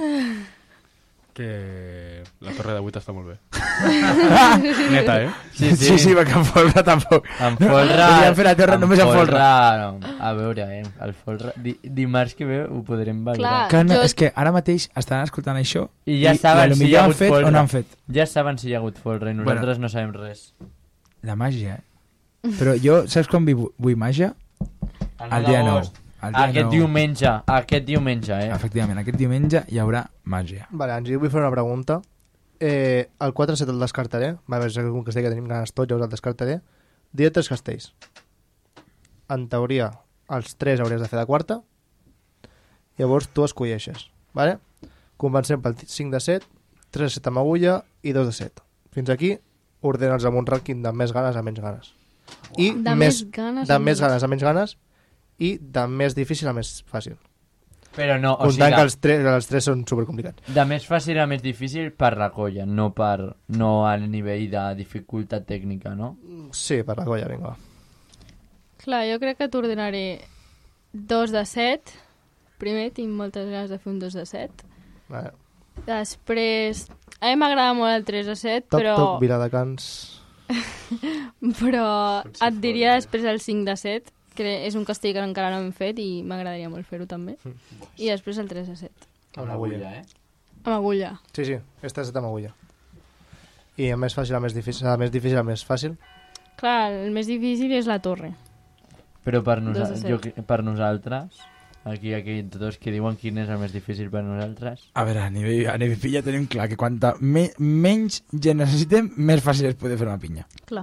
Que la torre de vuit està molt bé. Neta, eh? Sí, sí, sí, sí perquè en folre tampoc. En folre... Podríem fer la torre només en folre. No. A veure, eh, el folre... Di, dimarts que ve ho podrem Clar. valorar. Que no, Jo- és que ara mateix estan escoltant això I ja i, saben i a lo si hi ha millor han hagut fet folre. o no han fet. Ja saben si hi ha hagut folre i nosaltres no sabem res. La màgia, eh? Però jo, saps quan vull, vull màgia? El dia nou. El dia Aquest nou. diumenge, aquest diumenge, eh? Efectivament, aquest diumenge hi haurà màgia. Vale, Angie, jo vull fer una pregunta. Eh, el quatre set el descartaré. Va, és un castell que tenim ganes tots, llavors el descartaré. Diré tres castells. En teoria, els tres hauries de fer de quarta. Llavors tu escolleixes. Vale? Comencem pel cinc de set, tres de set amb agulla i dos de set. Fins aquí, ordena'ls amb un rànquing de més ganes a menys ganes. I De més ganes de a més menys. ganes a menys ganes i de més difícil a més fàcil. Però no, o Comptant sigui, que els tres, els tres són supercomplicats. de més fàcil a més difícil per la colla, no per no al nivell de dificultat tècnica, no? Sí, per la colla, vinga. va. Clar, jo crec que t'ordenaré dos de set. Primer tinc moltes ganes de fer un dos de set. Vale. Després, a mi m'agrada molt el tres de set, Toc, però, toc, Viladecans. però et diria després el cinc de set, que és un castell que encara no hem fet i m'agradaria molt fer-ho també. I després el tres de set. Amb agulla. eh? Amb agulla. Sí, sí, esta és amb agulla. I el més fàcil, el més difícil, el més difícil, el més fàcil. Clar, el més difícil és la torre. Però per, Dos nosa de set. jo, cre- per nosaltres, aquí, aquí tots que diuen quin és el més difícil per nosaltres, A veure, a nivell, a nivell pinya tenim clar que quanta me, menys gent necessitem, més fàcil és poder fer una pinya. Clar.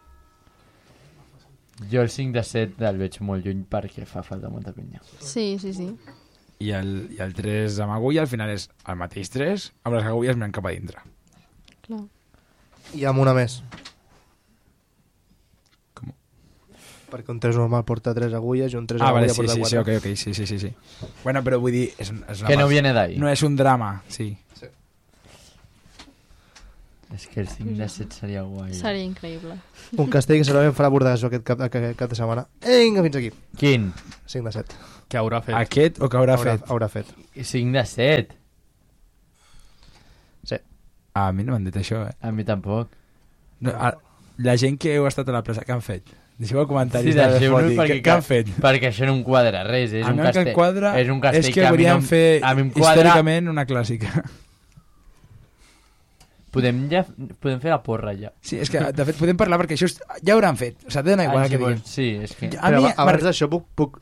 jo el cinc de set el veig molt lluny perquè fa falta molta pinya. Sí, sí, sí. I el, i el tres amb agulla al final és el mateix tres, amb les agulles mirant cap a dintre. Clar. I amb una més. Com? Perquè un tres normal porta tres agulles i un tres Ah, amb vale, agulla sí, porta sí, sí, quatre. ok, ok, sí, sí, sí, sí. Bueno, però vull dir, és, un- és una Que no part- viene d'ahí. no és un drama, sí. És que el cinc de set seria guai. Seria increïble. Un castell que segurament farà bordasso aquest cap, aquest cap de setmana. Vinga, fins aquí. Quin? cinc de set. Que haurà fet. Aquest o que haurà Haurà, fet? haurà fet. cinc de set? Sí. A mi no m'han dit això, eh? A mi tampoc. No, a, la gent que heu estat a la plaça, què han fet? Deixeu els comentaris Sí, de deixeu-nos Foti. perquè, Què, què han fet? perquè això no em quadra res. És A un mi el que castell, em quadra és un castell és que a mi hauríem no em- fer a mi em quadra... històricament una clàssica. Podem, ja, podem fer la porra ja. Sí, és que de fet podem parlar perquè això és, ja ho hauran fet. O sigui, dona igual Ah, que sí, diguin. sí, és que... A Però mi, abans Marc- d'això puc, puc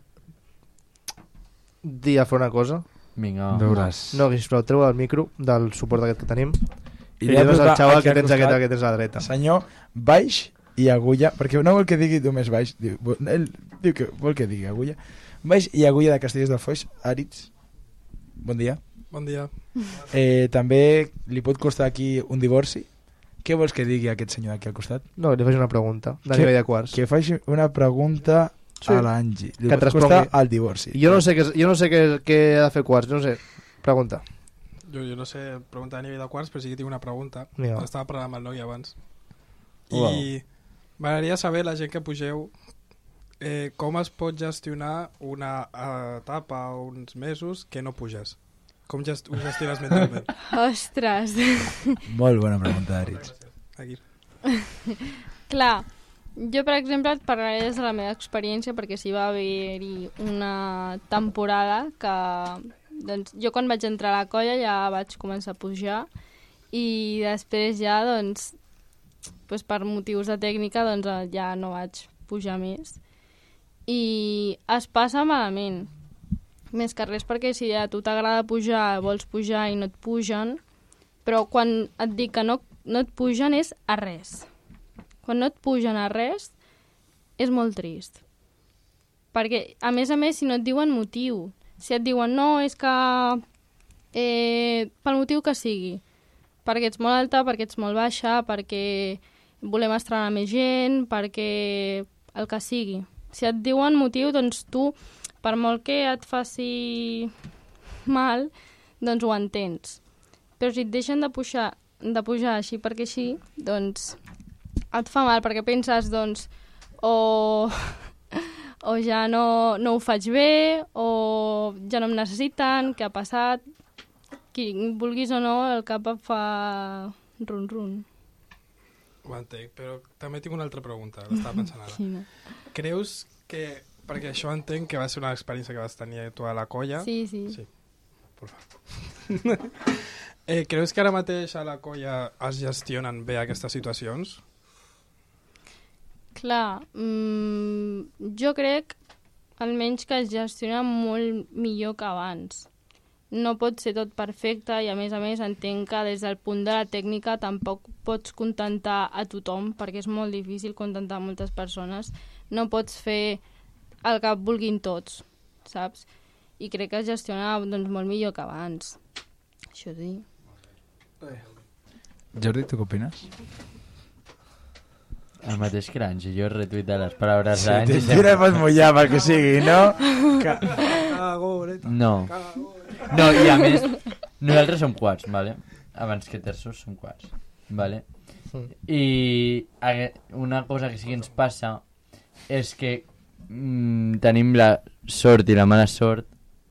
dir a fer una cosa? Vinga. Veuràs. No, sisplau, treu el micro del suport aquest que tenim i I li li ha dius al posat xaval aquí que al tens aquest costat. que tens a la dreta. Senyor, baix i agulla, perquè no vol que digui només baix, diu, ell diu que vol que digui agulla. Baix i agulla de Castellers del Foix, Aritz. Bon dia. Bon dia. Eh, també li pot costar aquí un divorci, Què vols que digui aquest senyor aquí al costat? No, li faig una pregunta, de Que- nivell de quarts. Que faci una pregunta Sí. a l'Angi. Li Que et pot costar respongui. el divorci. Jo no sé què, jo no sé què, què ha de fer quarts, no sé. Pregunta. Jo, jo no sé preguntar a nivell de quarts, però sí que tinc una pregunta. Vinga. Estava parlant amb el noi abans. Uau. I m'agradaria saber, la gent que pugeu, eh, com es pot gestionar una etapa o uns mesos que no puges? Com gest ho gestiones mentalment? Ostres. Molt bona pregunta, Aritz. Aquí. Clar, jo, per exemple, et parlaré des de la meva experiència perquè sí va haver-hi una temporada que... Doncs, jo quan vaig entrar a la colla ja vaig començar a pujar i després ja, doncs, doncs per motius de tècnica doncs, ja no vaig pujar més. I es passa malament. Més que res perquè si a tu t'agrada pujar, vols pujar i no et pugen, però quan et dic que no, no et pugen és a res. Quan no et pugen a res és molt trist. Perquè, a més a més, si no et diuen motiu, si et diuen no, és que eh, pel motiu que sigui, perquè ets molt alta, perquè ets molt baixa, perquè volem estrenar més gent, perquè el que sigui. Si et diuen motiu, doncs tu, per molt que et faci mal, doncs ho entens. Però si et deixen de pujar, de pujar així perquè així, doncs et fa mal, perquè penses, doncs, o, o ja no, no ho faig bé, o ja no em necessiten, què ha passat? Qui vulguis o no, el cap et fa run-run. Ho entenc, però també tinc una altra pregunta, l'estava pensant ara. Quina? Creus que, perquè això entenc que va ser una experiència que vas tenir tu a la colla... Sí, sí. Sí, por favor. eh, creus que ara mateix a la colla es gestionen bé aquestes situacions? Clar, mmm, jo crec almenys que es gestiona molt millor que abans. No pot ser tot perfecte i a més a més entenc que des del punt de la tècnica tampoc pots contentar a tothom perquè és molt difícil contentar moltes persones. No pots fer el que vulguin tots, saps? I crec que es gestiona doncs, molt millor que abans. Això sí. Jordi, tu què opines? El mateix que l'Angi, jo retuita les paraules Sí, d'Angi. te tira pots mullar pel que sigui, no? Que... Cagoreta. No. No, i a més, nosaltres som quarts, vale? Abans que terços som quarts, vale? I una cosa que sí que ens passa és que mm, tenim la sort i la mala sort.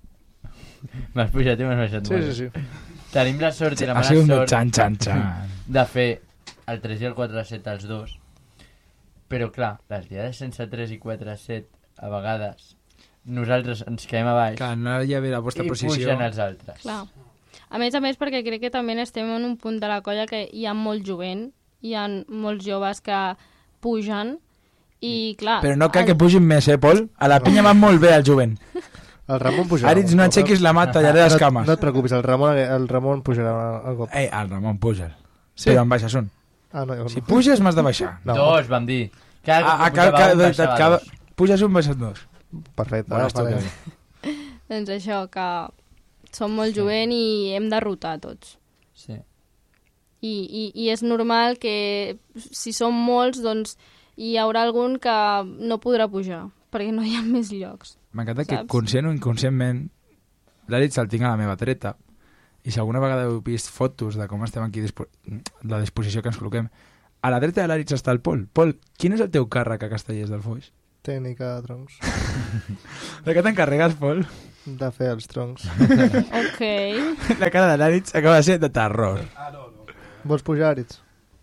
M'has pujat i m'has baixat Sí, molt. sí, sí. Tenim la sort i la Ha mala sigut un sort xan, xan, xan. de fer el tres i el quatre set als dos, però clar, les diades sense tres i quatre set a vegades nosaltres ens quedem a baix Que no hi havia la vostra i posició. pugen els altres. Clar. A més a més, perquè crec que també estem en un punt de la colla que hi ha molt jovent, hi ha molts joves que pugen i, clar... Però no cal que pugin més, eh, Pol? A la pinya va molt bé el jovent. El Ramon pujarà. Aritz, no aixequis la mà, tallaré les no, cames. no et preocupis, el Ramon, el Ramon pujarà al cop. Ei, el Ramon puja. Sí? Però en baixes un. Ah, no, jo Si no. puges, m'has de baixar. No. Dos, vam dir. Cada Ah, ah, cop que cada, pujava cada, un, cada, baixava cada, dos. puges un, baixes dos. Perfecte. Bueno, ara esto farem. que... Doncs això, que som molt jovent i hem de rotar tots. Sí. I, i, i és normal que si som molts, doncs hi haurà algun que no podrà pujar, perquè no hi ha més llocs. M'encanta que Saps? conscient o inconscientment l'Aritz el tinc a la meva dreta i si alguna vegada heu vist fotos de com estem aquí, dispo... la disposició que ens col·loquem, a la dreta de l'Aritz està el Pol. Pol, quin és el teu càrrec a Castellers del Foix? Tècnica de troncs. De què t'encarregues, Pol? De fer els troncs. Ok. La cara de l'Aritz acaba de ser de terror. Vols pujar, Aritz?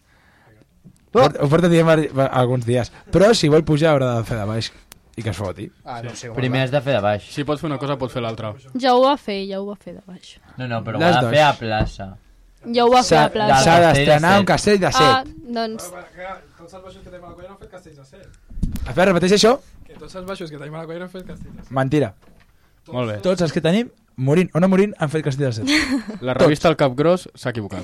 Oh! Ho porta dient alguns dies. Però si vol pujar haurà de fer de baix i que es foti. Ah, no sé. Primer has de fer de baix. Si pots fer una cosa, pots fer l'altra. Ja ho va fer, ja ho va fer de baix. No, no, però ho Les ha de dos. fer a plaça. Ja ho va fer S'ha a plaça. s'ha Del d'estrenar castell de un castell de Ah, set. doncs... Tots els baixos que tenim a la colla no han fet castells de set. Espera, repeteix això? Que tots els baixos que tenim a la colla no han fet castells de set. Mentira. Molt bé. Tots els que tenim, morint o no morint, han fet castell de set. La revista El Capgròs s'ha equivocat.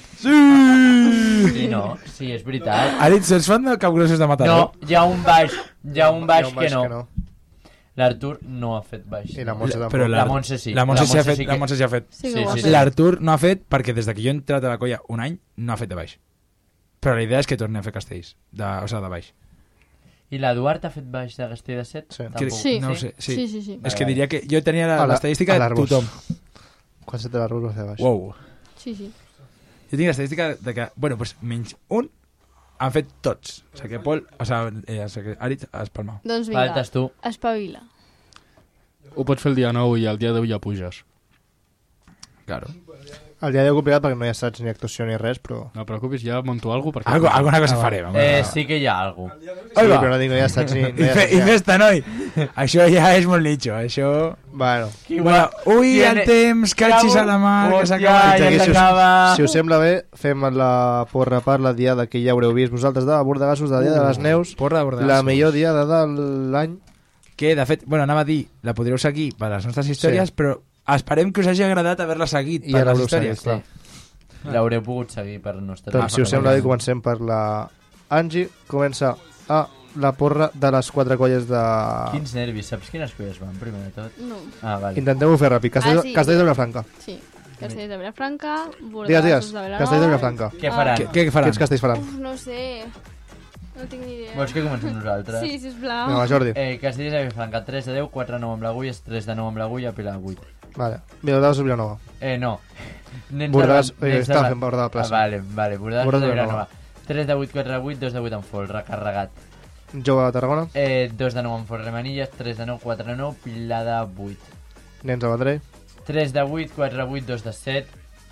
Sí, no, sí, és veritat. Aritz, els fan de capgrossos de matar? No, hi ha un baix, hi ha un baix, Hi ha un baix que no. que no. L'Artur no ha fet baix. I la Montse tampoc. Però La Montse sí. La Montse sí ha fet. que- La Montse sí ha fet. Sí que Sí, ho va sí, fer. sí. L'Artur no ha fet perquè des de que jo he entrat a la colla un any no ha fet de baix. Però la idea és que torni a fer castells, de, o sigui, de baix. I l'Eduard ha fet baix de Castell de Set? Sí. Tampoc. Sí. No ho sé, sí. Sí, sí, sí. És que diria que jo tenia la- A la- l'estadística a de l'Arbós. tothom. Quan se té l'Arbós va fer baix. Wow. Sí, sí. Jo tinc l'estadística de que, bueno, pues, menys un han fet tots. O sigui que Pol, o sigui, eh, o sigui que Aritz ha espalmat. Doncs vinga, Faltes tu. espavila. Ho pots fer el dia nou i el dia deu ja puges. Claro. El dia deu complicat perquè no hi ha assaig ni actuació ni res, però... No et preocupis, ja monto alguna cosa. Algo, alguna cosa farem. Eh, sí que hi ha alguna cosa. Sí, Oi, va. però no dic no hi ha assaig ni... No I, hi ha fe, assaig, I ni- festa, noi. Això ja és molt nicho. Això... Bueno, Bueno, ui, el temps, catxis a la mà, que s'acaba. Ja, ja si us- s'acaba. si us sembla bé, fem la porra per la diada que ja haureu vist vosaltres de Bordegassos, de la Diada de les Neus, Porra de Bordegassos. la millor diada de l'any. Que, de fet, bueno, anava a dir, la podreu seguir per les nostres històries, Sí. però esperem que us hagi agradat haver-la seguit I per ara les l'heu històries. seguit, clar. L'haureu pogut seguir per nostres... Doncs, si us sembla bé, comencem per la... Angie comença a la porra de les quatre colles de... Quins nervis, saps quines colles van, primer de tot? No, Ah, vale. Intenteu-ho fer ràpid. Castells, Ah, sí. Castells de Vilafranca. sí. Castells de Vilafranca, Digues, Bordegassos digues. de Vilanova... Castells de Vilafranca. Què faran? Què, què faran? Quins castells faran? Uf, no ho sé. No tinc ni idea. Vols que comencem nosaltres? Sí, sisplau. Vinga, va, Jordi. Eh, Castells de Vilafranca, tres de deu, quatre de nou amb l'Agulla, tres de nou amb l'Agulla, Pilar vuit. Vale. Vilanova, Vilanova. Eh, no. Nens Bordegas- de- eh, nens de estava la- fent Bordegas plaça. Ah, vale, vale. Bordegas Bordegas de de Vilanova. tres de vuit, quatre de vuit, dos de vuit amb folre, carregat. Jove de Tarragona. Eh, dos de nou amb folre manilles, tres de nou, quatre de nou, Pilar de vuit. Nens de Vendrell. tres de vuit, quatre de vuit, dos de set.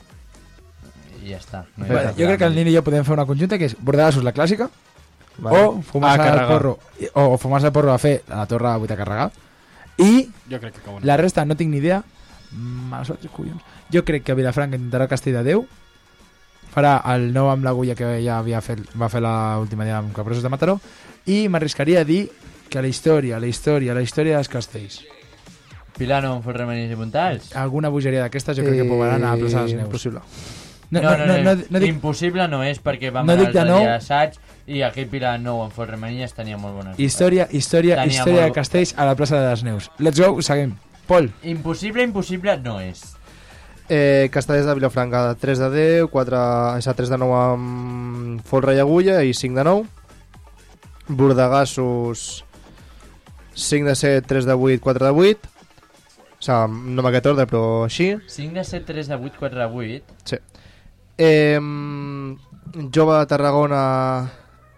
I ja està. No hi ha Bueno, cap jo crec que el canvi. Nini i jo podem fer una conjunta que és Bordegassos la clàssica Vale. o fumar-se Ah, el carregar. porro o, o fumar-se el porro a fer a la torre de vuit a carregar i Jo crec que cauen. la resta no tinc ni idea. Mals altres collons. Jo crec que Vilafranca intentarà Castell de Déu, farà el nou amb l'agulla que ja havia fet, va fer l'última dia amb Caprosos de Mataró, i m'arriscaria a dir que la història, la història, la història dels castells, Pilar no amb folre manilles i puntals? alguna bogeria d'aquestes jo crec que poden anar a plaça de les Neus. Impossible. No, no, no, no, no dic, Impossible no és perquè vam no anar dic de el nou. dia d'assaig i aquell Pilar nou amb folre manilles tenia molt bones història, història, Tenia història de molt- castells a la plaça de les Neus. Let's go, seguim. Pol. Impossible, impossible no és. Eh, Castellers de Vilafranca, tres de deu, quatre, és a tres de nou amb folre i agulla i cinc de nou. Bordegassos, cinc de set, tres de vuit, quatre de vuit. O sigui, no amb aquest ordre, però així. cinc de set, tres de vuit, quatre de vuit. Sí. Eh, Jove de Tarragona,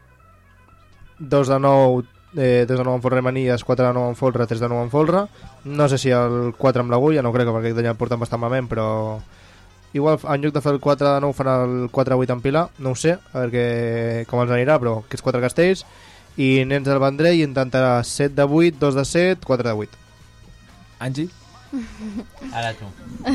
dos de nou, eh, dos de nou amb folre i manilles, quatre de nou amb folre, tres de nou amb folre. No sé si el quatre amb l'agulla, no crec, perquè aquest any el porten bastant malament, però igual en lloc de fer el quatre de nou fan el quatre de vuit amb Pilar, no ho sé, a veure que, com els anirà, però que és quatre castells. I Nens del Vendrell intentarà set de vuit, dos de set, quatre de vuit. Angie. Ara tu.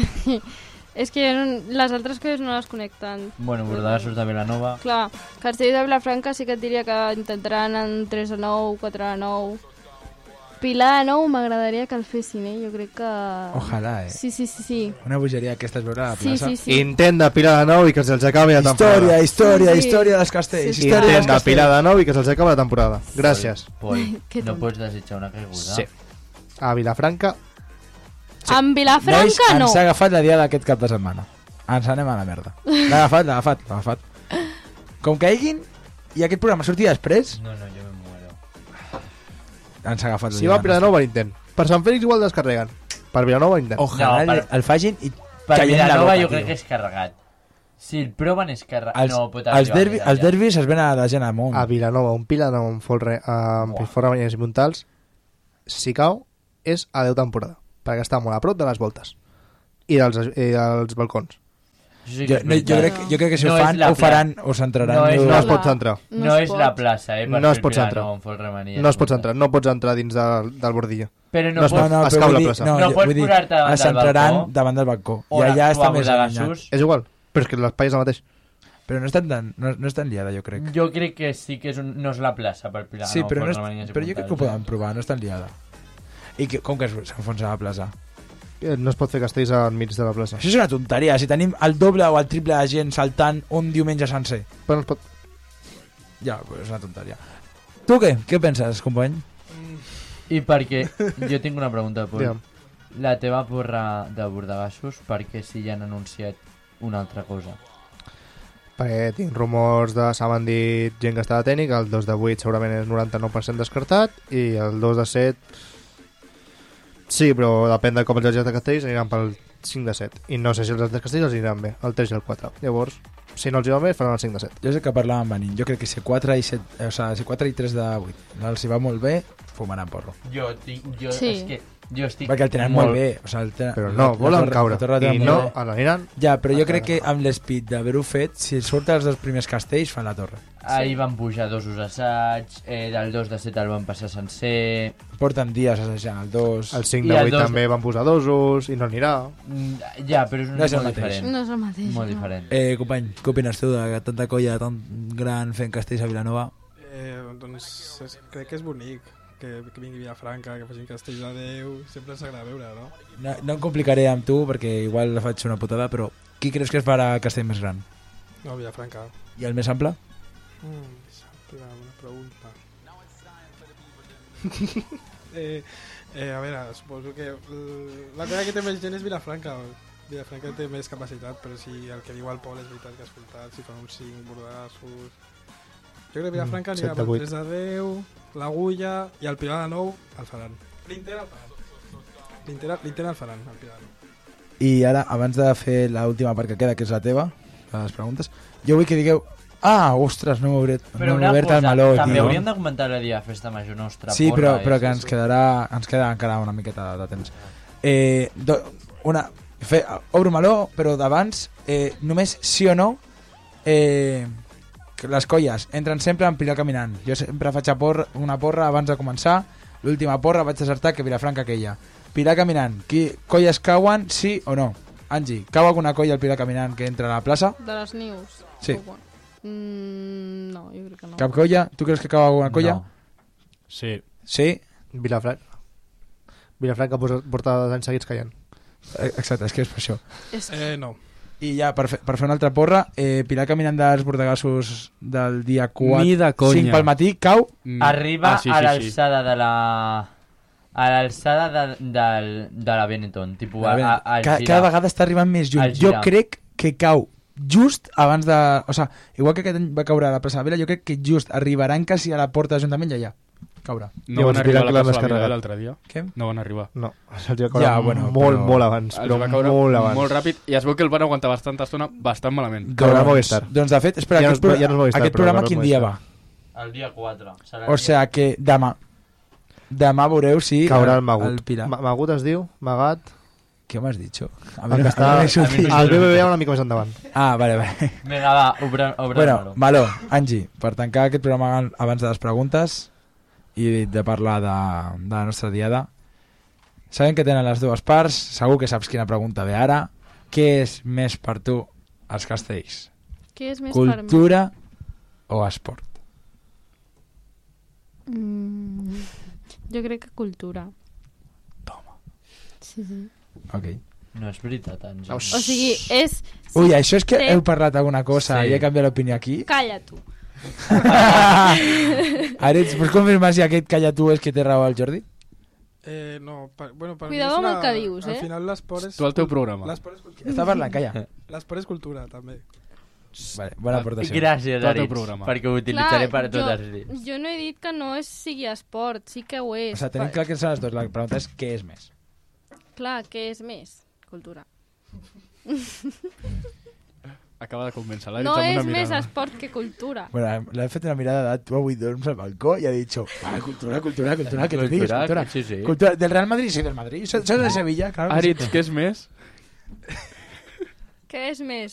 És que jo no, les altres coses no les connecten. Bueno, Bordegassos de Vilanova. Clar, Castell de Vilafranca sí que et diria que intentaran en tres de nou, quatre de nou. Pilar de nou m'agradaria que el fessin, eh? Jo crec que... Ojalà, eh. Sí, sí, sí, sí. Una bogeria aquesta es veurà a la Sí, plaça. sí, sí. Intent de Pilar de nou i que se'ls acabi la Història, temporada. història, Sí. història dels castells. Sí, sí. Història dels Intent de castells. Pilar de nou i que se'ls acabi la temporada. Gràcies. Pol, Que no tonto. pots desitjar una caiguda? Sí. A Vilafranca, Sí. Amb Vilafranca Nois, no. ens ha agafat la dia d'aquest cap de setmana. Ens anem a la merda. L'ha agafat, l'ha agafat, l'ha agafat. Com caiguin i aquest programa surti després, No, no, jo me muero. ens ha agafat la si va a Pilar de nou, va l'intent. Per Sant Fèlix igual descarreguen. Per Vilanova, intent. Ojalà No, no, per- el facin i Per caiem la Vilanova boca, jo crec tio. que és carregat. Si el proven és carregat... Els, no, pot els, arribar derbi, més els enllà. derbis es ven a la gent amunt. A Vilanova, un Pilar de nou amb folre, amb Buah. folre, banyes i muntals, si cau, és a deu temporada. Perquè està molt a prop de les voltes. I dels, i dels balcons. Això sí que Jo, és no, jo, veritat. crec, jo crec que si No ho és fan, la ho faran, ho centraran. No és No la- es pot centrar. No, es és pot. la plaça, eh? Per No fer es pot Pilar centrar. nou amb folre manilles No es pot muntat. centrar. No pots entrar dins de, del bordillo. Però no, No es pots... pot- no, no, es però cau vull la dir, plaça. no, No jo- pots vull dir, posar-te davant es del centraran balcó. davant del balcó. O I allà a està més Bordegassos. allunyat. És igual. Però és que l'espai és el mateix. Però no és tan, tan, no, no és tan liada, jo crec. Jo crec que sí que és un... no és la plaça per Pilar Sí, nou però, amb no folre és, manilles i però jo crec que ho puntals, poden provar, no és tan liada. I que, com que es- s'enfonsa la plaça? Eh, No es pot fer castells enmig de la plaça. Això és una tonteria, si tenim el doble o el triple de gent saltant un diumenge sencer. Però no es pot... Ja, pues és una tonteria. Tu què? Què penses, company? I perquè... Jo tinc una pregunta, Pol. Digue'm. La teva porra de Bordegassos, perquè si ja han anunciat una altra cosa? perquè tinc rumors de... Se m'han dit gent que està de tècnic, el dos de vuit segurament és noranta-nou per cent descartat, i el dos de set... Sí, però depèn de com els jocs de castells aniran pel cinc de set. I no sé si els de castells els aniran bé, el tres i el quatre. Llavors, si no els hi va bé, faran el cinc de set. Jo sé que parlàvem amb Benin. Jo crec que si quatre i, set, eh, o sigui, si quatre i tres de vuit els hi va molt bé, fumaran porro. Jo, tinc, jo Sí. és que jo estic Perquè el tenen molt, molt bé. O sigui, el tenen, Però no, volen caure. I I no, aniran... Ja, però jo a crec que caure. amb l'espit d'haver-ho fet, si surten els dos primers castells, fan la torre. Ahir van pujar dos assaigs, eh, del dos de set el van passar sencer... Porten dies assajant el dos... El cinc I de el vuit dos també van posar dosos i no anirà. Mm, Ja, però és un No és el molt mateix. diferent. No és el mateix. Molt no. diferent. Eh, company, què opines tu de tanta colla tan gran fent castells a Vilanova? Eh, doncs és, crec que és bonic que, que vingui Vilafranca, que facin castells a Déu, sempre ens agrada veure, no? No, no em complicaré amb tu perquè igual faig una putada, però qui creus que es farà castell més gran? No, Vilafranca. I el més ample? Mm, Tira una pregunta. eh, eh, a veure, suposo que l- la cosa que té més gent és Vilafranca. Vilafranca té més capacitat, però si el que diu el Pol és veritat que ha escoltat, si fan uns cinc bordassos... Jo crec que Vilafranca Mm, anirà set de pel vuit. tres de deu, l'Agulla i el Pilar de Nou el faran. L'Inter el faran. L'Inter l'Inter el faran, el Pilar de Nou. I ara, abans de fer l'última part que queda, que és la teva, les preguntes, jo vull que digueu... Ah, ostres, no m'he obert, Però no m'he una obert cosa, el meló, també tio. hauríem de comentar la dia de festa major nostra. Sí, porra, però, eh? però que ens quedarà, ens queda encara una miqueta de temps. Eh, do, una, fe, obro meló, però d'abans, eh, només sí o no, eh, que les colles entren sempre en Pilar caminant. Jo sempre faig a porra, una porra abans de començar, l'última porra vaig acertar que Vilafranca aquella. Pilar caminant, qui, colles cauen, sí o no? Angie, cau alguna colla al Pilar caminant que entra a la plaça? De les nius? Sí. O quan? Mm, no, jo crec que no. Cap colla? Tu creus que cau alguna colla? No. Sí. Sí? Vilafranca. Vilafranca porta, porta dos anys seguits caient. Eh, Exacte, és que és per això. És... Eh, no. I ja, per fer, per fer una altra porra, eh, Pilar caminant dels bordegassos del dia quatre, Ni de conya. cinc pel matí, cau. Mm. Arriba Ah, sí, a sí, l'alçada de la... A l'alçada de, del, de la Benetton, tipus a, a, a Ca, girar. cada vegada està arribant més lluny. Al Jo girar. crec que cau just abans de... O sigui, igual que aquest any va caure a la plaça de la Vila, jo crec que just arribaran quasi a la porta de l'Ajuntament i allà. Caurà. No Llavors, van arribar a dirà que la l'han plaça de la Vila descarregat. l'altre dia. Què? No van arribar. No, se'ls va caure Ja, bueno, molt, però- molt abans. Els Però va caure molt abans. molt ràpid i es veu que el van aguantar bastanta estona bastant malament. Caurà Doncs- Movistar. Doncs de fet, espera, Ja no aquest, és- pro ja no és Movistar, aquest però programa caurà quin dia va? Movistar. El dia quatre. Serà O sigui que demà. Demà veureu si... Caurà el Magut. El Pilar. Ma- Magut es diu, Magat... Què m'has dit? A El que està... a mi no m'he sortit. El B B V una mica més endavant. Ah, vale, vale. Vinga, va, obre, obre Bueno, el meló. Maló, Angie, per tancar aquest programa abans de les preguntes i de parlar de, de la nostra diada, sabem que tenen les dues parts, segur que saps quina pregunta ve ara. Què és més per tu els castells? Què és més per mi? Cultura o esport? Mm, jo crec que cultura. Toma. Sí, sí. Ok. No és veritat, Àngel. O sigui, és... Ui, això és que Sí. heu parlat alguna cosa Sí. i he canviat l'opinió aquí? Calla, tu. Ara ets, pots confirmar si aquest calla tu és que té raó el Jordi? Eh, no, per, bueno, per Cuidado mi amb és el que dius, eh? Al final l'esport és... Tu al teu programa. L'esport és cultura. Està parlant, calla. L'esport és cultura, també. Vale, bona aportació. Gràcies, Tot el Aritz, programa. perquè ho utilitzaré per jo, tots els dies. jo no he dit que no és, sigui esport, sí que ho és. O sigui, tenim clar que són les dues. La pregunta és què és més? Clar, què és més? Cultura. Acaba de convèncer l'Àlex No amb és una més mirada. esport que cultura. Bueno, le he fet una mirada de tu avui dorms al balcó y ha dicho, ah, cultura, cultura, cultura, que tú digas, Cultura, cultura. sí, sí. Cultura. Del Real Madrid, sí, del Madrid. Soy de Sevilla, claro. que sí. Àlex, què és més? Què és més?